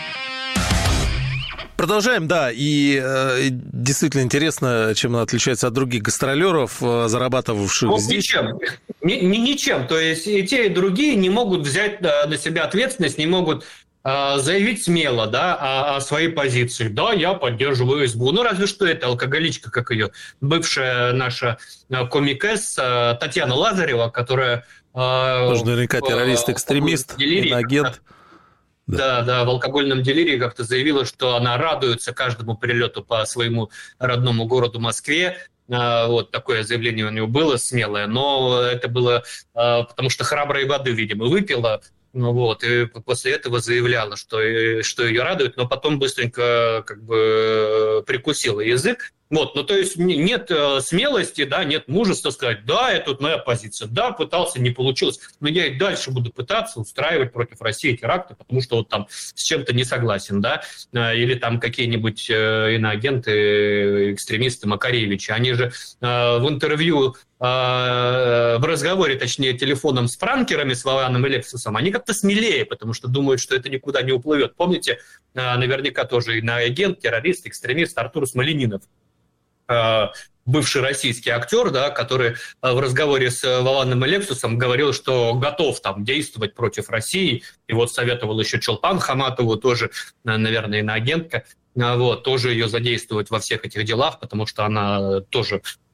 Speaker 12: Продолжаем, да, и э, действительно интересно, чем она отличается от других гастролеров, э, зарабатывавших
Speaker 13: ну,
Speaker 12: здесь.
Speaker 13: Ничем. Ни, ни, ничем, то есть и те, и другие не могут взять на себя ответственность, не могут э, заявить смело, да, о, о своей позиции. Да, я поддерживаю СБУ, ну разве что это алкоголичка, как ее бывшая наша комик-эс э, Татьяна Лазарева, которая... Э,
Speaker 12: Тоже наверняка террорист-экстремист, иноагент.
Speaker 13: Да. да, да, в алкогольном делирии как-то заявила, что она радуется каждому прилету по своему родному городу Москве. Вот такое заявление у нее было смелое, но это было потому, что храброй воды, видимо, выпила. Ну вот, и после этого заявляла, что, что ее радует, но потом быстренько как бы прикусила язык. Вот, ну то есть нет смелости, да, нет мужества сказать, да, это вот моя позиция, да, пытался, не получилось, но я и дальше буду пытаться устраивать против России теракты, потому что вот там с чем-то не согласен, да, или там какие-нибудь иноагенты, экстремисты Макаревича, они же в интервью, в разговоре, точнее, телефоном с пранкерами, с Вованом и Лексусом, они как-то смелее, потому что думают, что это никуда не уплывет. Помните, наверняка тоже иноагент, террорист, экстремист Артур Смольянинов, бывший российский актер, да, который в разговоре с Вованом и Лексусом говорил, что готов там действовать против России, и вот советовал еще Чолпан Хаматову, тоже, наверное, иноагентка, вот, тоже ее задействовать во всех этих делах, потому что она тоже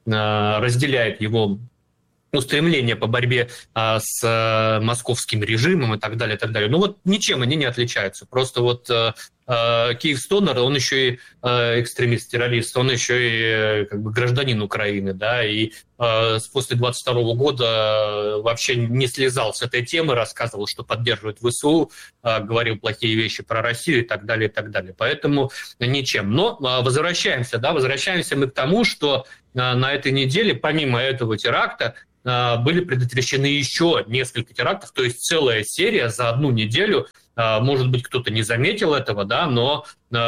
Speaker 13: разделяет его устремления по борьбе а, с а, московским режимом и так далее, и так далее. Ну вот ничем они не отличаются. Просто вот а, а, Киевстонер, он еще и а, экстремист-террорист, он еще и как бы гражданин Украины, да, и а, после двадцать второго года вообще не слезал с этой темы, рассказывал, что поддерживает ВСУ, а, говорил плохие вещи про Россию и так далее, и так далее. Поэтому ничем. Но а, возвращаемся, да, возвращаемся мы к тому, что а, на этой неделе, помимо этого теракта, были предотвращены еще несколько терактов, то есть целая серия за одну неделю. Может быть, кто-то не заметил этого, да, но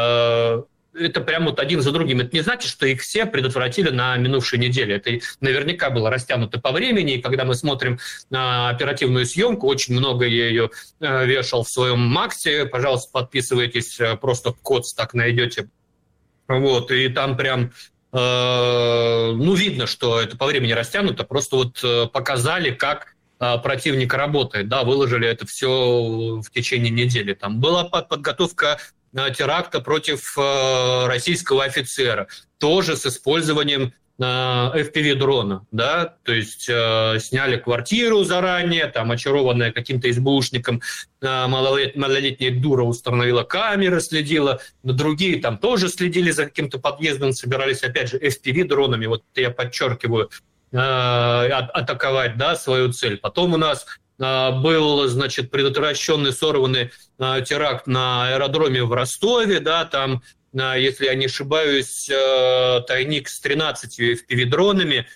Speaker 13: это прям вот один за другим. Это не значит, что их все предотвратили на минувшей неделе. Это наверняка было растянуто по времени, и когда мы смотрим на оперативную съемку, очень много я ее вешал в своем Максе. Пожалуйста, подписывайтесь, просто Коц так найдете. Вот, и там прям... Ну, видно, что это по времени растянуто, просто вот показали, как противник работает, да, выложили это все в течение недели. Там была подготовка теракта против российского офицера, тоже с использованием эф пи ви-дрона, да, то есть э, сняли квартиру заранее, там, очарованная каким-то избушником, э, малолет, малолетняя дура установила камеры, следила, но другие там тоже следили за каким-то подъездом, собирались, опять же, эф пи ви-дронами, вот я подчеркиваю, э, атаковать, да, свою цель. Потом у нас э, был, значит, предотвращенный, сорванный э, теракт на аэродроме в Ростове, да, там, если я не ошибаюсь, тайник с тринадцатью эф пи ви-дронами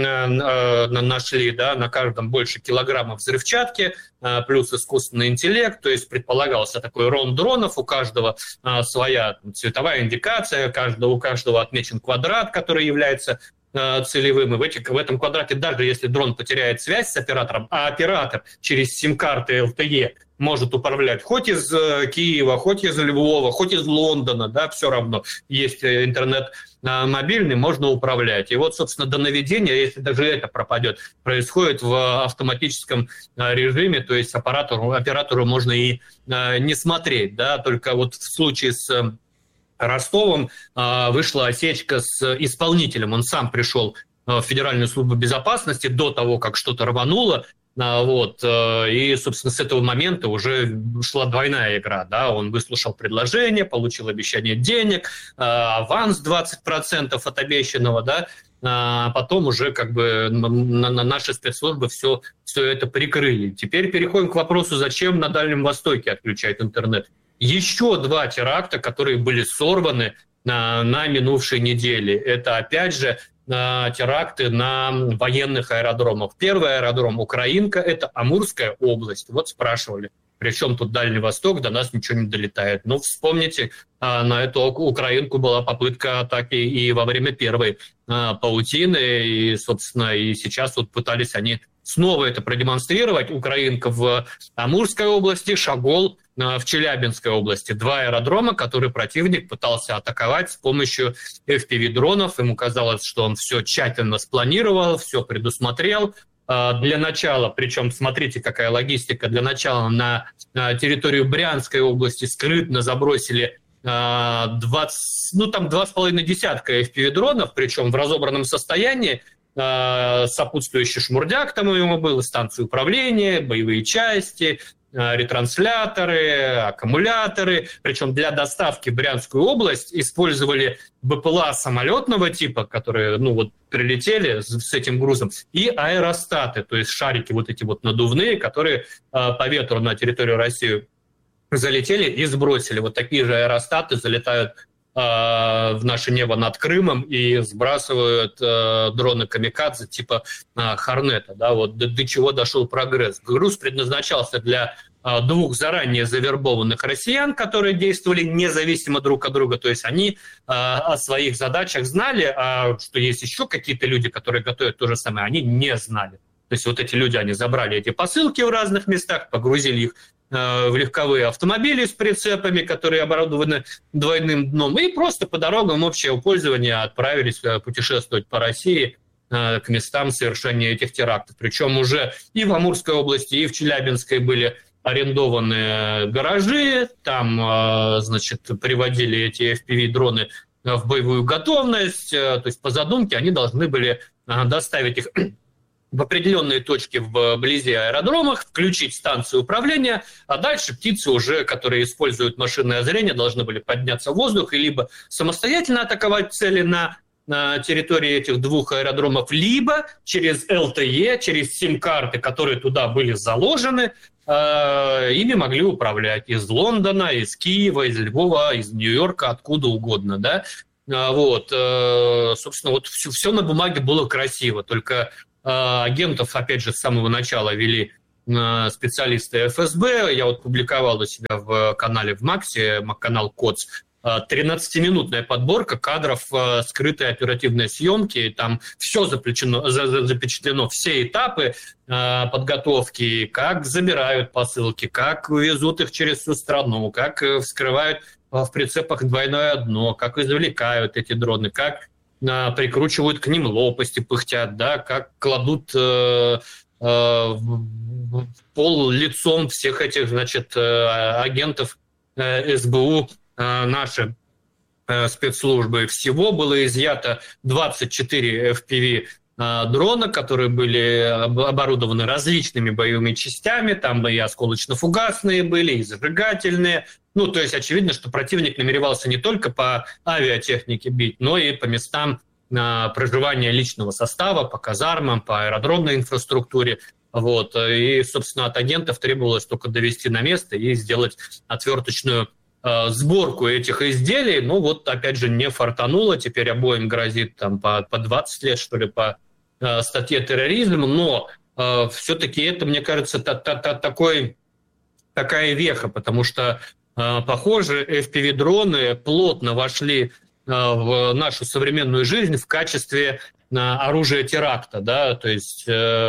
Speaker 13: нашли, да, на каждом больше килограмма взрывчатки, плюс искусственный интеллект, то есть предполагался такой рон дронов, у каждого своя цветовая индикация, каждого, у каждого отмечен квадрат, который является целевым, и в, этих, в этом квадрате, даже если дрон потеряет связь с оператором, а оператор через сим-карты эл ти и может управлять хоть из Киева, хоть из Львова, хоть из Лондона, да, все равно есть интернет мобильный, можно управлять. И вот, собственно, до наведения, если даже это пропадет, происходит в автоматическом режиме, то есть оператору, оператору можно и не смотреть, да, только вот в случае с Ростовом вышла осечка с исполнителем, он сам пришел в Федеральную службу безопасности до того, как что-то рвануло. Вот, и, собственно, с этого момента уже шла двойная игра, да, он выслушал предложение, получил обещание денег, аванс двадцать процентов от обещанного, да, а потом уже как бы на, на наши спецслужбы все, все это прикрыли. Теперь переходим к вопросу, зачем на Дальнем Востоке отключать интернет. Еще два теракта, которые были сорваны на, на минувшей неделе, это опять же теракты на военных аэродромах. Первый аэродром Украинка – это Амурская область. Вот спрашивали, при чем тут Дальний Восток, до нас ничего не долетает. Ну, вспомните, на эту Украинку была попытка атаки и во время первой паутины, и, собственно, и сейчас вот пытались они снова это продемонстрировать. Украинка в Амурской области, Шагол в Челябинской области. Два аэродрома, которые противник пытался атаковать с помощью эф пи ви-дронов. Ему казалось, что он все тщательно спланировал, все предусмотрел. Для начала, причем смотрите, какая логистика, для начала на территорию Брянской области скрытно забросили двадцать, ну там два с половиной десятка эф пи ви-дронов, причем в разобранном состоянии, сопутствующий шмурдяк там ему был, станции управления, боевые части, ретрансляторы, аккумуляторы. Причем для доставки в Брянскую область использовали бэ пэ эл а самолетного типа, которые, ну, вот, прилетели с этим грузом, и аэростаты, то есть шарики вот эти вот надувные, которые по ветру на территорию России залетели и сбросили. Вот такие же аэростаты залетают в наше небо над Крымом и сбрасывают э, дроны камикадзе типа э, Хорнета. Да, вот до, до чего дошел прогресс. Груз предназначался для э, двух заранее завербованных россиян, которые действовали независимо друг от друга. То есть они э, о своих задачах знали, а что есть еще какие-то люди, которые готовят то же самое, они не знали. То есть вот эти люди, они забрали эти посылки в разных местах, погрузили их в легковые автомобили с прицепами, которые оборудованы двойным дном, и просто по дорогам общего пользования отправились путешествовать по России к местам совершения этих терактов. Причем уже и в Амурской области, и в Челябинской были арендованы гаражи, там, значит, приводили эти эф пи ви-дроны в боевую готовность. То есть по задумке они должны были доставить их в определенные точки вблизи аэродромах, включить станцию управления, а дальше птицы уже, которые используют машинное зрение, должны были подняться в воздух и либо самостоятельно атаковать цели на, на территории этих двух аэродромов, либо через эл тэ е, через сим-карты, которые туда были заложены, э, ими могли управлять из Лондона, из Киева, из Львова, из Нью-Йорка, откуда угодно, да. Вот, э, собственно, вот все, все на бумаге было красиво, только агентов, опять же, с самого начала вели специалисты эф эс бэ. Я вот публиковал у себя в канале в Максе, канал КОЦ, тринадцатиминутная подборка кадров скрытой оперативной съемки. Там все запечатлено, запечатлено, все этапы подготовки, как забирают посылки, как везут их через всю страну, как вскрывают в прицепах двойное дно, как извлекают эти дроны, как прикручивают к ним лопасти, пыхтят, да, как кладут э, э, в пол лицом всех этих, значит, агентов эс бэ у э, наши э, спецслужбы. Всего было изъято двадцать четыре эф пи ви э, дрона, которые были оборудованы различными боевыми частями, там и осколочно-фугасные были, и зажигательные. Ну, то есть очевидно, что противник намеревался не только по авиатехнике бить, но и по местам а, проживания личного состава, по казармам, по аэродромной инфраструктуре. Вот. И, собственно, от агентов требовалось только довести на место и сделать отверточную а, сборку этих изделий. Ну, вот, опять же, не фартануло. Теперь обоим грозит там, по, по двадцать лет, что ли, по а, статье терроризма. Но а, все-таки это, мне кажется, та, та, та, такой, такая веха, потому что похоже, эф пи ви-дроны плотно вошли в нашу современную жизнь в качестве оружия теракта, да, то есть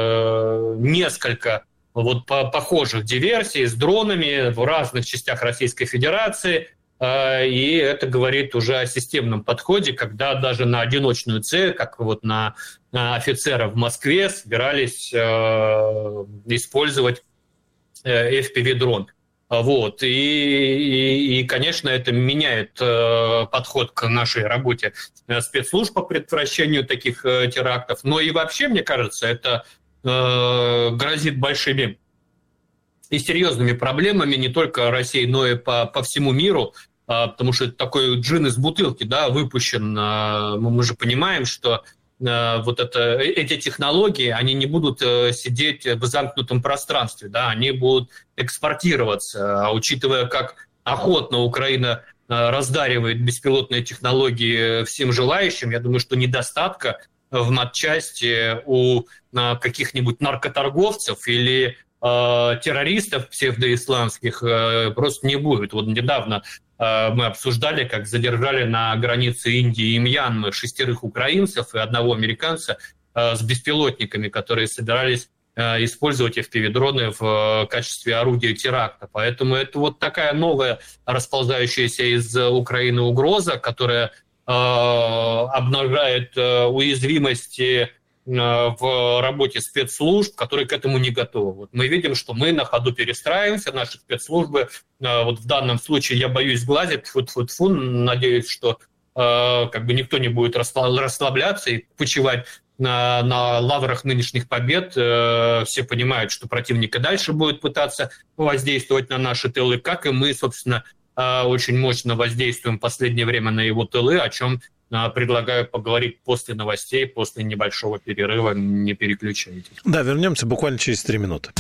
Speaker 13: э, несколько вот похожих диверсий с дронами в разных частях Российской Федерации, э, и это говорит уже о системном подходе, когда даже на одиночную цель, как вот на, на офицера в Москве, собирались э, использовать э, эф пи ви-дрон. Вот. И, и, и, конечно, это меняет э, подход к нашей работе спецслужб по предотвращению таких э, терактов. Но и вообще, мне кажется, это э, грозит большими и серьезными проблемами не только России, но и по, по всему миру, э, потому что это такой джин из бутылки, да, выпущен. Э, мы же понимаем, что вот это, эти технологии, они не будут сидеть в замкнутом пространстве, да, они будут экспортироваться. А учитывая, как охотно Украина раздаривает беспилотные технологии всем желающим, я думаю, что недостатка в матчасти у каких-нибудь наркоторговцев или террористов псевдоисламских просто не будет. Вот недавно мы обсуждали, как задержали на границе Индии и Мьянмы шестерых украинцев и одного американца с беспилотниками, которые собирались использовать эф пи ви-дроны в качестве орудия теракта. Поэтому это вот такая новая расползающаяся из Украины угроза, которая обнажает уязвимости в работе спецслужб, которые к этому не готовы. Вот мы видим, что мы на ходу перестраиваемся, наши спецслужбы, вот в данном случае я боюсь сглазить, тьфу-тьфу-тьфу, надеюсь, что как бы никто не будет расслабляться и почивать на, на лаврах нынешних побед. Все понимают, что противник и дальше будет пытаться воздействовать на наши тылы, как и мы, собственно, очень мощно воздействуем в последнее время на его тылы, о чем предлагаю поговорить после новостей, после небольшого перерыва. Не переключайтесь.
Speaker 12: Да, вернемся буквально через три минуты.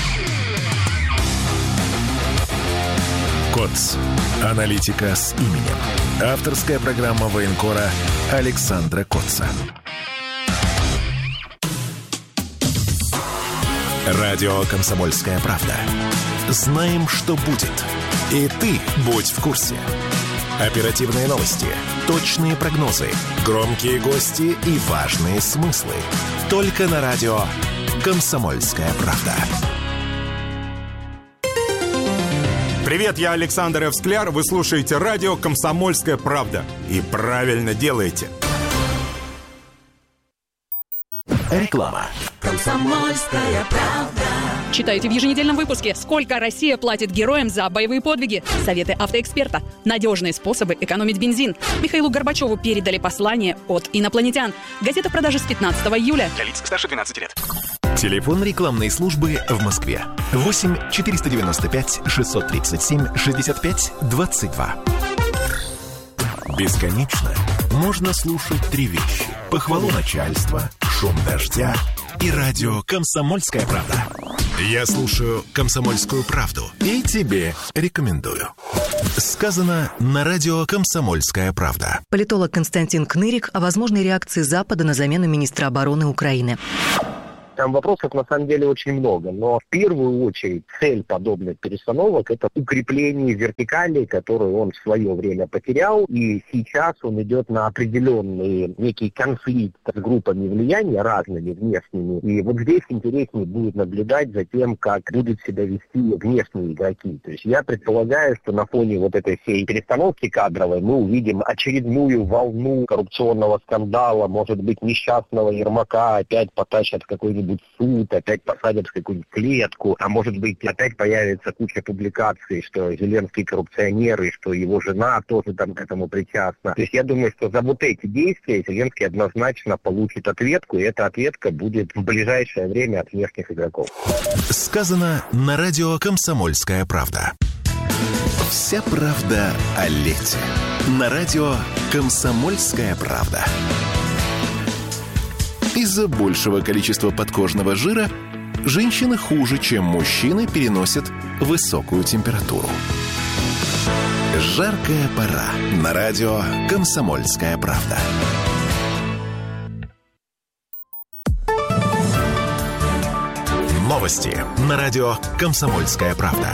Speaker 3: КОЦ. Аналитика с именем. Авторская программа военкора Александра Коца. Радио «Комсомольская правда». Знаем, что будет. И ты будь в курсе. Оперативные новости, точные прогнозы, громкие гости и важные смыслы. Только на радио «Комсомольская правда».
Speaker 18: Привет, я Александр Эвскляр. Вы слушаете радио «Комсомольская правда». И правильно делаете.
Speaker 3: Реклама.
Speaker 19: «Комсомольская правда». Читайте в еженедельном выпуске, сколько Россия платит героям за боевые подвиги. Советы автоэксперта. Надежные способы экономить бензин. Михаилу Горбачеву передали послание от инопланетян. Газета в продаже с пятнадцатого июля.
Speaker 3: Для лиц старше двенадцати лет. Телефон рекламной службы в Москве. восемь четыреста девяносто пять шестьсот тридцать семь шестьдесят пять двадцать два. Бесконечно можно слушать три вещи. Похвалу начальства, шум дождя и радио «Комсомольская правда». Я слушаю «Комсомольскую правду» и тебе рекомендую. Сказано на радио «Комсомольская правда».
Speaker 20: Политолог Константин Кнырик о возможной реакции Запада на замену министра обороны Украины.
Speaker 21: Там вопросов на самом деле очень много, но в первую очередь цель подобных перестановок – это укрепление вертикали, которую он в свое время потерял, и сейчас он идет на определенный некий конфликт с группами влияния разными внешними, и вот здесь интереснее будет наблюдать за тем, как будут себя вести внешние игроки. То есть я предполагаю, что на фоне вот этой всей перестановки кадровой мы увидим очередную волну коррупционного скандала, может быть, несчастного Ермака опять потащат в какой-нибудь суд, опять посадят в какую-нибудь клетку, а может быть опять появится куча публикаций, что Зеленский коррупционер и что его жена тоже там к этому причастна. То есть я думаю, что за вот эти действия Зеленский однозначно получит ответку, и эта ответка будет в ближайшее время от внешних игроков.
Speaker 3: Сказано на радио «Комсомольская правда». Вся правда о лете. На радио «Комсомольская правда». Из-за большего количества подкожного жира женщины хуже, чем мужчины, переносят высокую температуру. Жаркая пора. На радио «Комсомольская правда». Новости на радио «Комсомольская правда».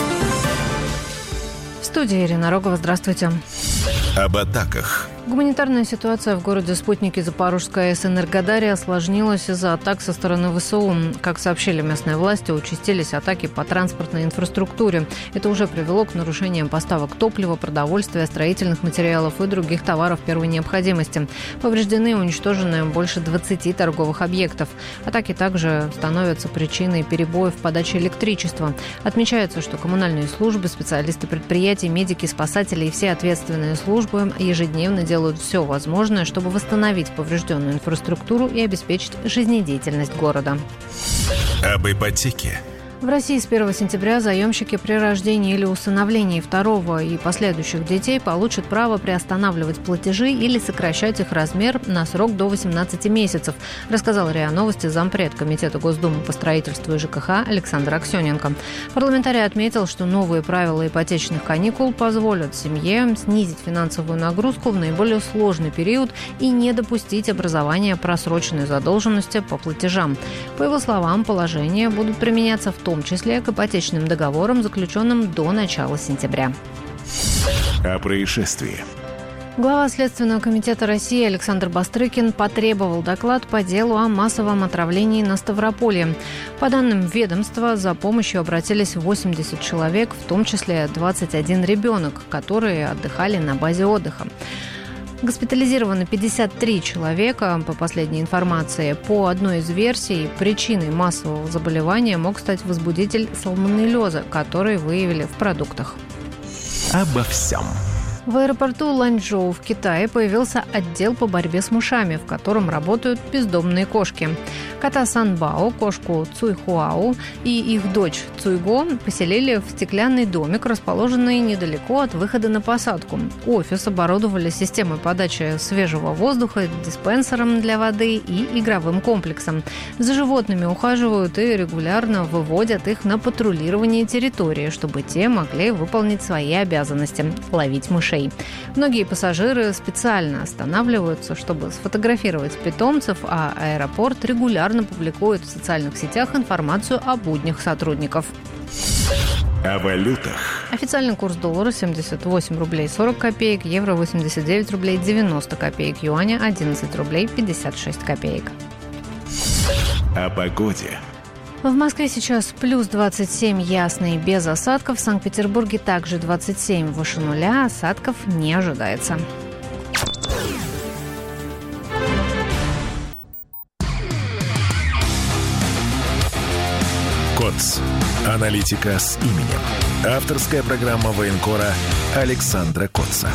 Speaker 10: В студии Ирина Рогова. Здравствуйте.
Speaker 3: Об атаках.
Speaker 10: Гуманитарная ситуация в городе Спутники Запорожской АЭС Энергодарья осложнилась из-за атак со стороны ВСУ. Как сообщили местные власти, участились атаки по транспортной инфраструктуре. Это уже привело к нарушениям поставок топлива, продовольствия, строительных материалов и других товаров первой необходимости. Повреждены и уничтожены больше двадцати торговых объектов. Атаки также становятся причиной перебоев в подаче электричества. Отмечается, что коммунальные службы, специалисты предприятий, медики, спасатели и все ответственные службы ежедневно делают делают все возможное, чтобы восстановить поврежденную инфраструктуру и обеспечить жизнедеятельность города.
Speaker 3: Об ипотеке.
Speaker 10: В России с первого сентября заемщики при рождении или усыновлении второго и последующих детей получат право приостанавливать платежи или сокращать их размер на срок до восемнадцати месяцев, рассказал РИА Новости зампред Комитета Госдумы по строительству и ЖКХ Александр Аксененко. Парламентарий отметил, что новые правила ипотечных каникул позволят семье снизить финансовую нагрузку в наиболее сложный период и не допустить образования просроченной задолженности по платежам. По его словам, положения будут применяться в в том числе к ипотечным договорам, заключенным до начала сентября.
Speaker 3: О происшествии.
Speaker 10: Глава Следственного комитета России Александр Бастрыкин потребовал доклад по делу о массовом отравлении на Ставрополье. По данным ведомства, за помощью обратились восемьдесят человек, в том числе двадцать один ребенок, которые отдыхали на базе отдыха. Госпитализировано пятьдесят три человека, по последней информации. По одной из версий, причиной массового заболевания мог стать возбудитель сальмонеллеза, который выявили в продуктах.
Speaker 3: Обо всем.
Speaker 10: В аэропорту Ланчжоу в Китае появился отдел по борьбе с мышами, в котором работают бездомные кошки. Кота Санбао, кошку Цуйхуау и их дочь Цуйго поселили в стеклянный домик, расположенный недалеко от выхода на посадку. Офис оборудовали системой подачи свежего воздуха, диспенсером для воды и игровым комплексом. За животными ухаживают и регулярно выводят их на патрулирование территории, чтобы те могли выполнить свои обязанности – ловить мышей. Многие пассажиры специально останавливаются, чтобы сфотографировать питомцев, а аэропорт регулярно публикует в социальных сетях информацию о буднях сотрудников.
Speaker 3: О валютах.
Speaker 10: Официальный курс доллара семьдесят восемь рублей сорок копеек, евро восемьдесят девять рублей девяносто копеек, юаня одиннадцать рублей пятьдесят шесть копеек.
Speaker 3: О погоде.
Speaker 10: В Москве сейчас плюс двадцать семь, ясно и без осадков. В Санкт-Петербурге также двадцать семь, выше нуля. Осадков не ожидается.
Speaker 3: Кот Коц. Аналитика с именем. Авторская программа военкора Александра Коца.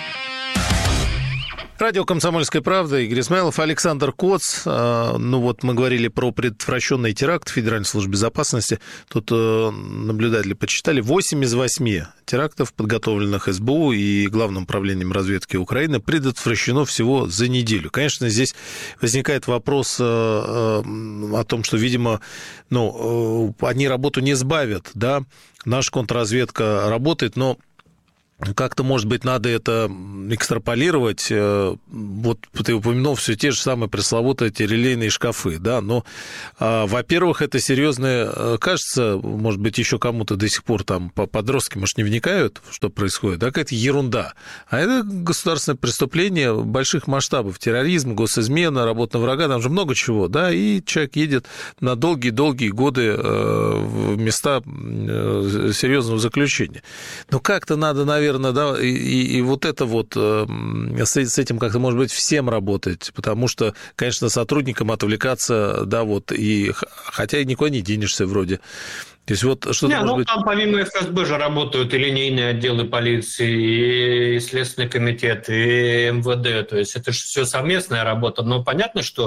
Speaker 12: Радио «Комсомольская правда», Игорь Исмаилов, Александр Коц. Ну вот мы говорили про предотвращенный теракт в Федеральной службе безопасности. Тут наблюдатели подсчитали, восемь из восьми терактов, подготовленных эс бэ у и Главным управлением разведки Украины, предотвращено всего за неделю. Конечно, здесь возникает вопрос о том, что, видимо, ну, они работу не сбавят, да, наша контрразведка работает, но как-то, может быть, надо это экстраполировать. Вот ты упомянул все те же самые пресловутые эти релейные шкафы, да, но, во-первых, это серьезное, кажется, может быть, еще кому-то до сих пор там подростки, может, не вникают, что происходит, да, какая-то ерунда. А это государственное преступление больших масштабов, терроризм, госизмена, работа на врага, там же много чего, да, и человек едет на долгие-долгие годы в места серьезного заключения. Но как-то надо, наверное, да, и, и вот это вот, с, с этим как-то, может быть, всем работать, потому что, конечно, сотрудникам отвлекаться, да, вот, и, хотя и никуда не денешься вроде. То есть вот что-то,
Speaker 13: не,
Speaker 12: может
Speaker 13: ну,
Speaker 12: быть...
Speaker 13: там помимо эф эс бэ же работают и линейные отделы полиции, и Следственный комитет, и эм вэ дэ, то есть это же все совместная работа, но понятно, что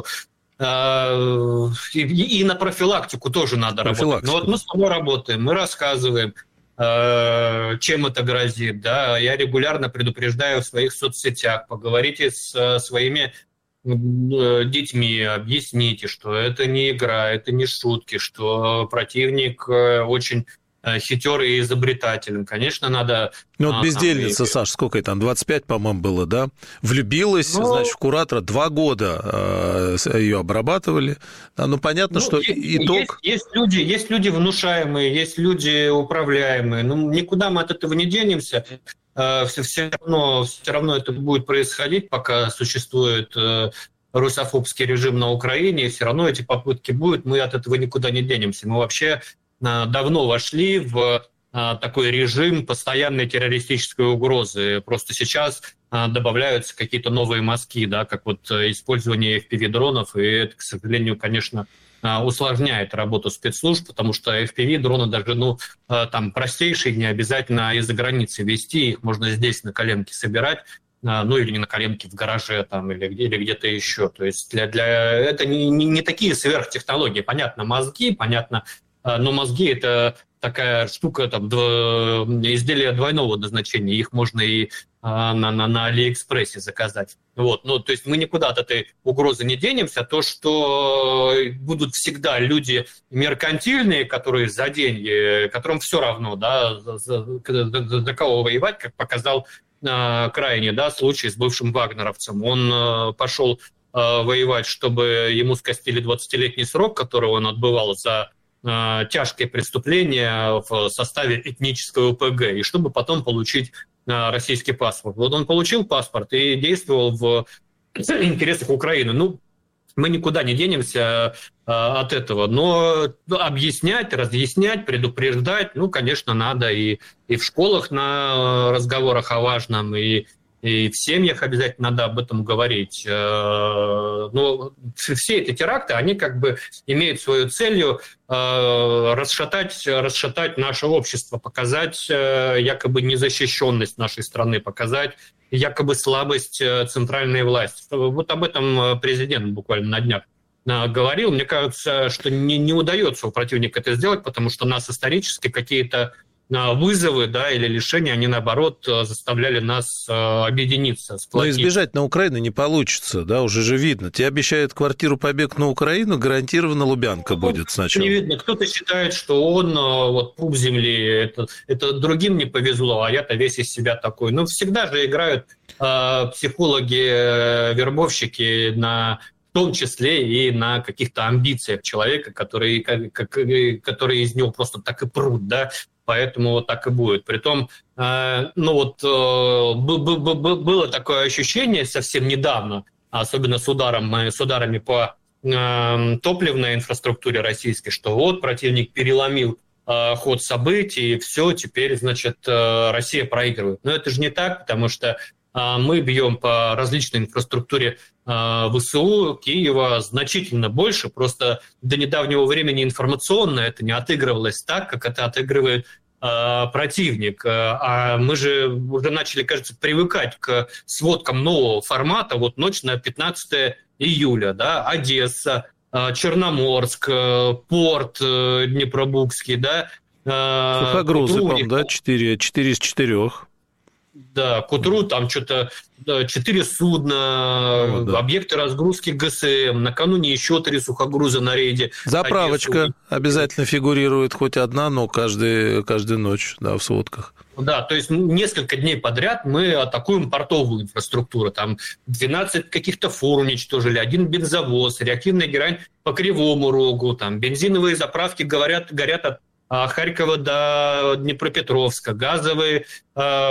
Speaker 13: э, и, и на профилактику тоже надо работать. Но вот мы с тобой работаем, мы рассказываем, чем это грозит, да, я регулярно предупреждаю в своих соцсетях, поговорите с своими детьми, объясните, что это не игра, это не шутки, что противник очень хитер и изобретателен. Конечно, надо...
Speaker 12: Ну, вот бездельница, там, Саш, сколько ей там, двадцать пять, по-моему, было, да? Влюбилась, ну, значит, в куратора, два года ее обрабатывали. Да, ну, понятно, ну, что
Speaker 13: есть,
Speaker 12: итог...
Speaker 13: Есть, есть, люди, есть люди внушаемые, есть люди управляемые. Ну, никуда мы от этого не денемся. Все, все, равно, все равно это будет происходить, пока существует русофобский режим на Украине. Все равно эти попытки будут, мы от этого никуда не денемся. Мы вообще давно вошли в такой режим постоянной террористической угрозы. Просто сейчас добавляются какие-то новые мазки, да, как вот использование эф пи ви-дронов, и это, к сожалению, конечно, усложняет работу спецслужб, потому что эф пи ви-дроны даже, ну, там, простейшие, не обязательно из-за границы везти, их можно здесь на коленке собирать, ну, или не на коленке в гараже, там, или, где, или где-то еще. То есть для, для... это не, не, не такие сверхтехнологии. Понятно, мозги, понятно, но мозги – это такая штука, там, дво... изделия двойного назначения. Их можно и а, на, на, на Алиэкспрессе заказать. Вот. Ну, то есть мы никуда от этой угрозы не денемся. То, что будут всегда люди меркантильные, которые за деньги, которым все равно, да, за, за, за, за кого воевать, как показал а, крайний, да, случай с бывшим вагнеровцем. Он а, пошел а, воевать, чтобы ему скостили двадцатилетний срок, который он отбывал за тяжкие преступления в составе этнического о пэ гэ, и чтобы потом получить российский паспорт. Вот он получил паспорт и действовал в интересах Украины. Ну, мы никуда не денемся от этого, но объяснять, разъяснять, предупреждать, ну, конечно, надо и, и в школах на разговорах о важном, и И в семьях обязательно надо об этом говорить. Но все эти теракты, они как бы имеют свою целью расшатать, расшатать наше общество, показать якобы незащищенность нашей страны, показать якобы слабость центральной власти. Вот об этом президент буквально на днях говорил. Мне кажется, что не, не удается у противника это сделать, потому что нас исторически какие-то вызовы, да, или лишения, они, наоборот, заставляли нас объединиться, сплотиться.
Speaker 12: Но избежать на Украину не получится, да, уже же видно. Тебе обещают квартиру побег на Украину, гарантированно Лубянка ну, будет сначала.
Speaker 13: Не видно. Кто-то считает, что он, вот, пуп земли, это, это другим не повезло, а я-то весь из себя такой. Ну, всегда же играют э, психологи, э, вербовщики на... в том числе и на каких-то амбициях человека, которые, как, как, которые из него просто так и прут, да, поэтому вот так и будет. Притом, э, ну вот, э, б, б, б, было такое ощущение совсем недавно, особенно с, ударом, с ударами по э, топливной инфраструктуре российской, что вот противник переломил э, ход событий, и все, теперь, значит, э, Россия проигрывает. Но это же не так, потому что Мы бьем по различной инфраструктуре ВСУ, Киева значительно больше. Просто до недавнего времени информационно это не отыгрывалось так, как это отыгрывает противник. А мы же уже начали, кажется, привыкать к сводкам нового формата. Вот ночь на пятнадцатое июля, да, Одесса, Черноморск, порт Днепробукский, да.
Speaker 12: Сухогрузы, по-моему, да, четыре, четыре из четырех.
Speaker 13: Да, к утру там что-то четыре судна, ну, да. объекты разгрузки ГСМ, накануне еще три сухогруза на рейде.
Speaker 12: Заправочка
Speaker 13: Одессу.
Speaker 12: Обязательно фигурирует, хоть одна, но каждый, каждую ночь, да, в сводках.
Speaker 13: Да, то есть несколько дней подряд мы атакуем портовую инфраструктуру. Там двенадцать каких-то фур уничтожили, один бензовоз, реактивная герань по Кривому Рогу, там бензиновые заправки горят, горят от Харькова до Днепропетровска, газовые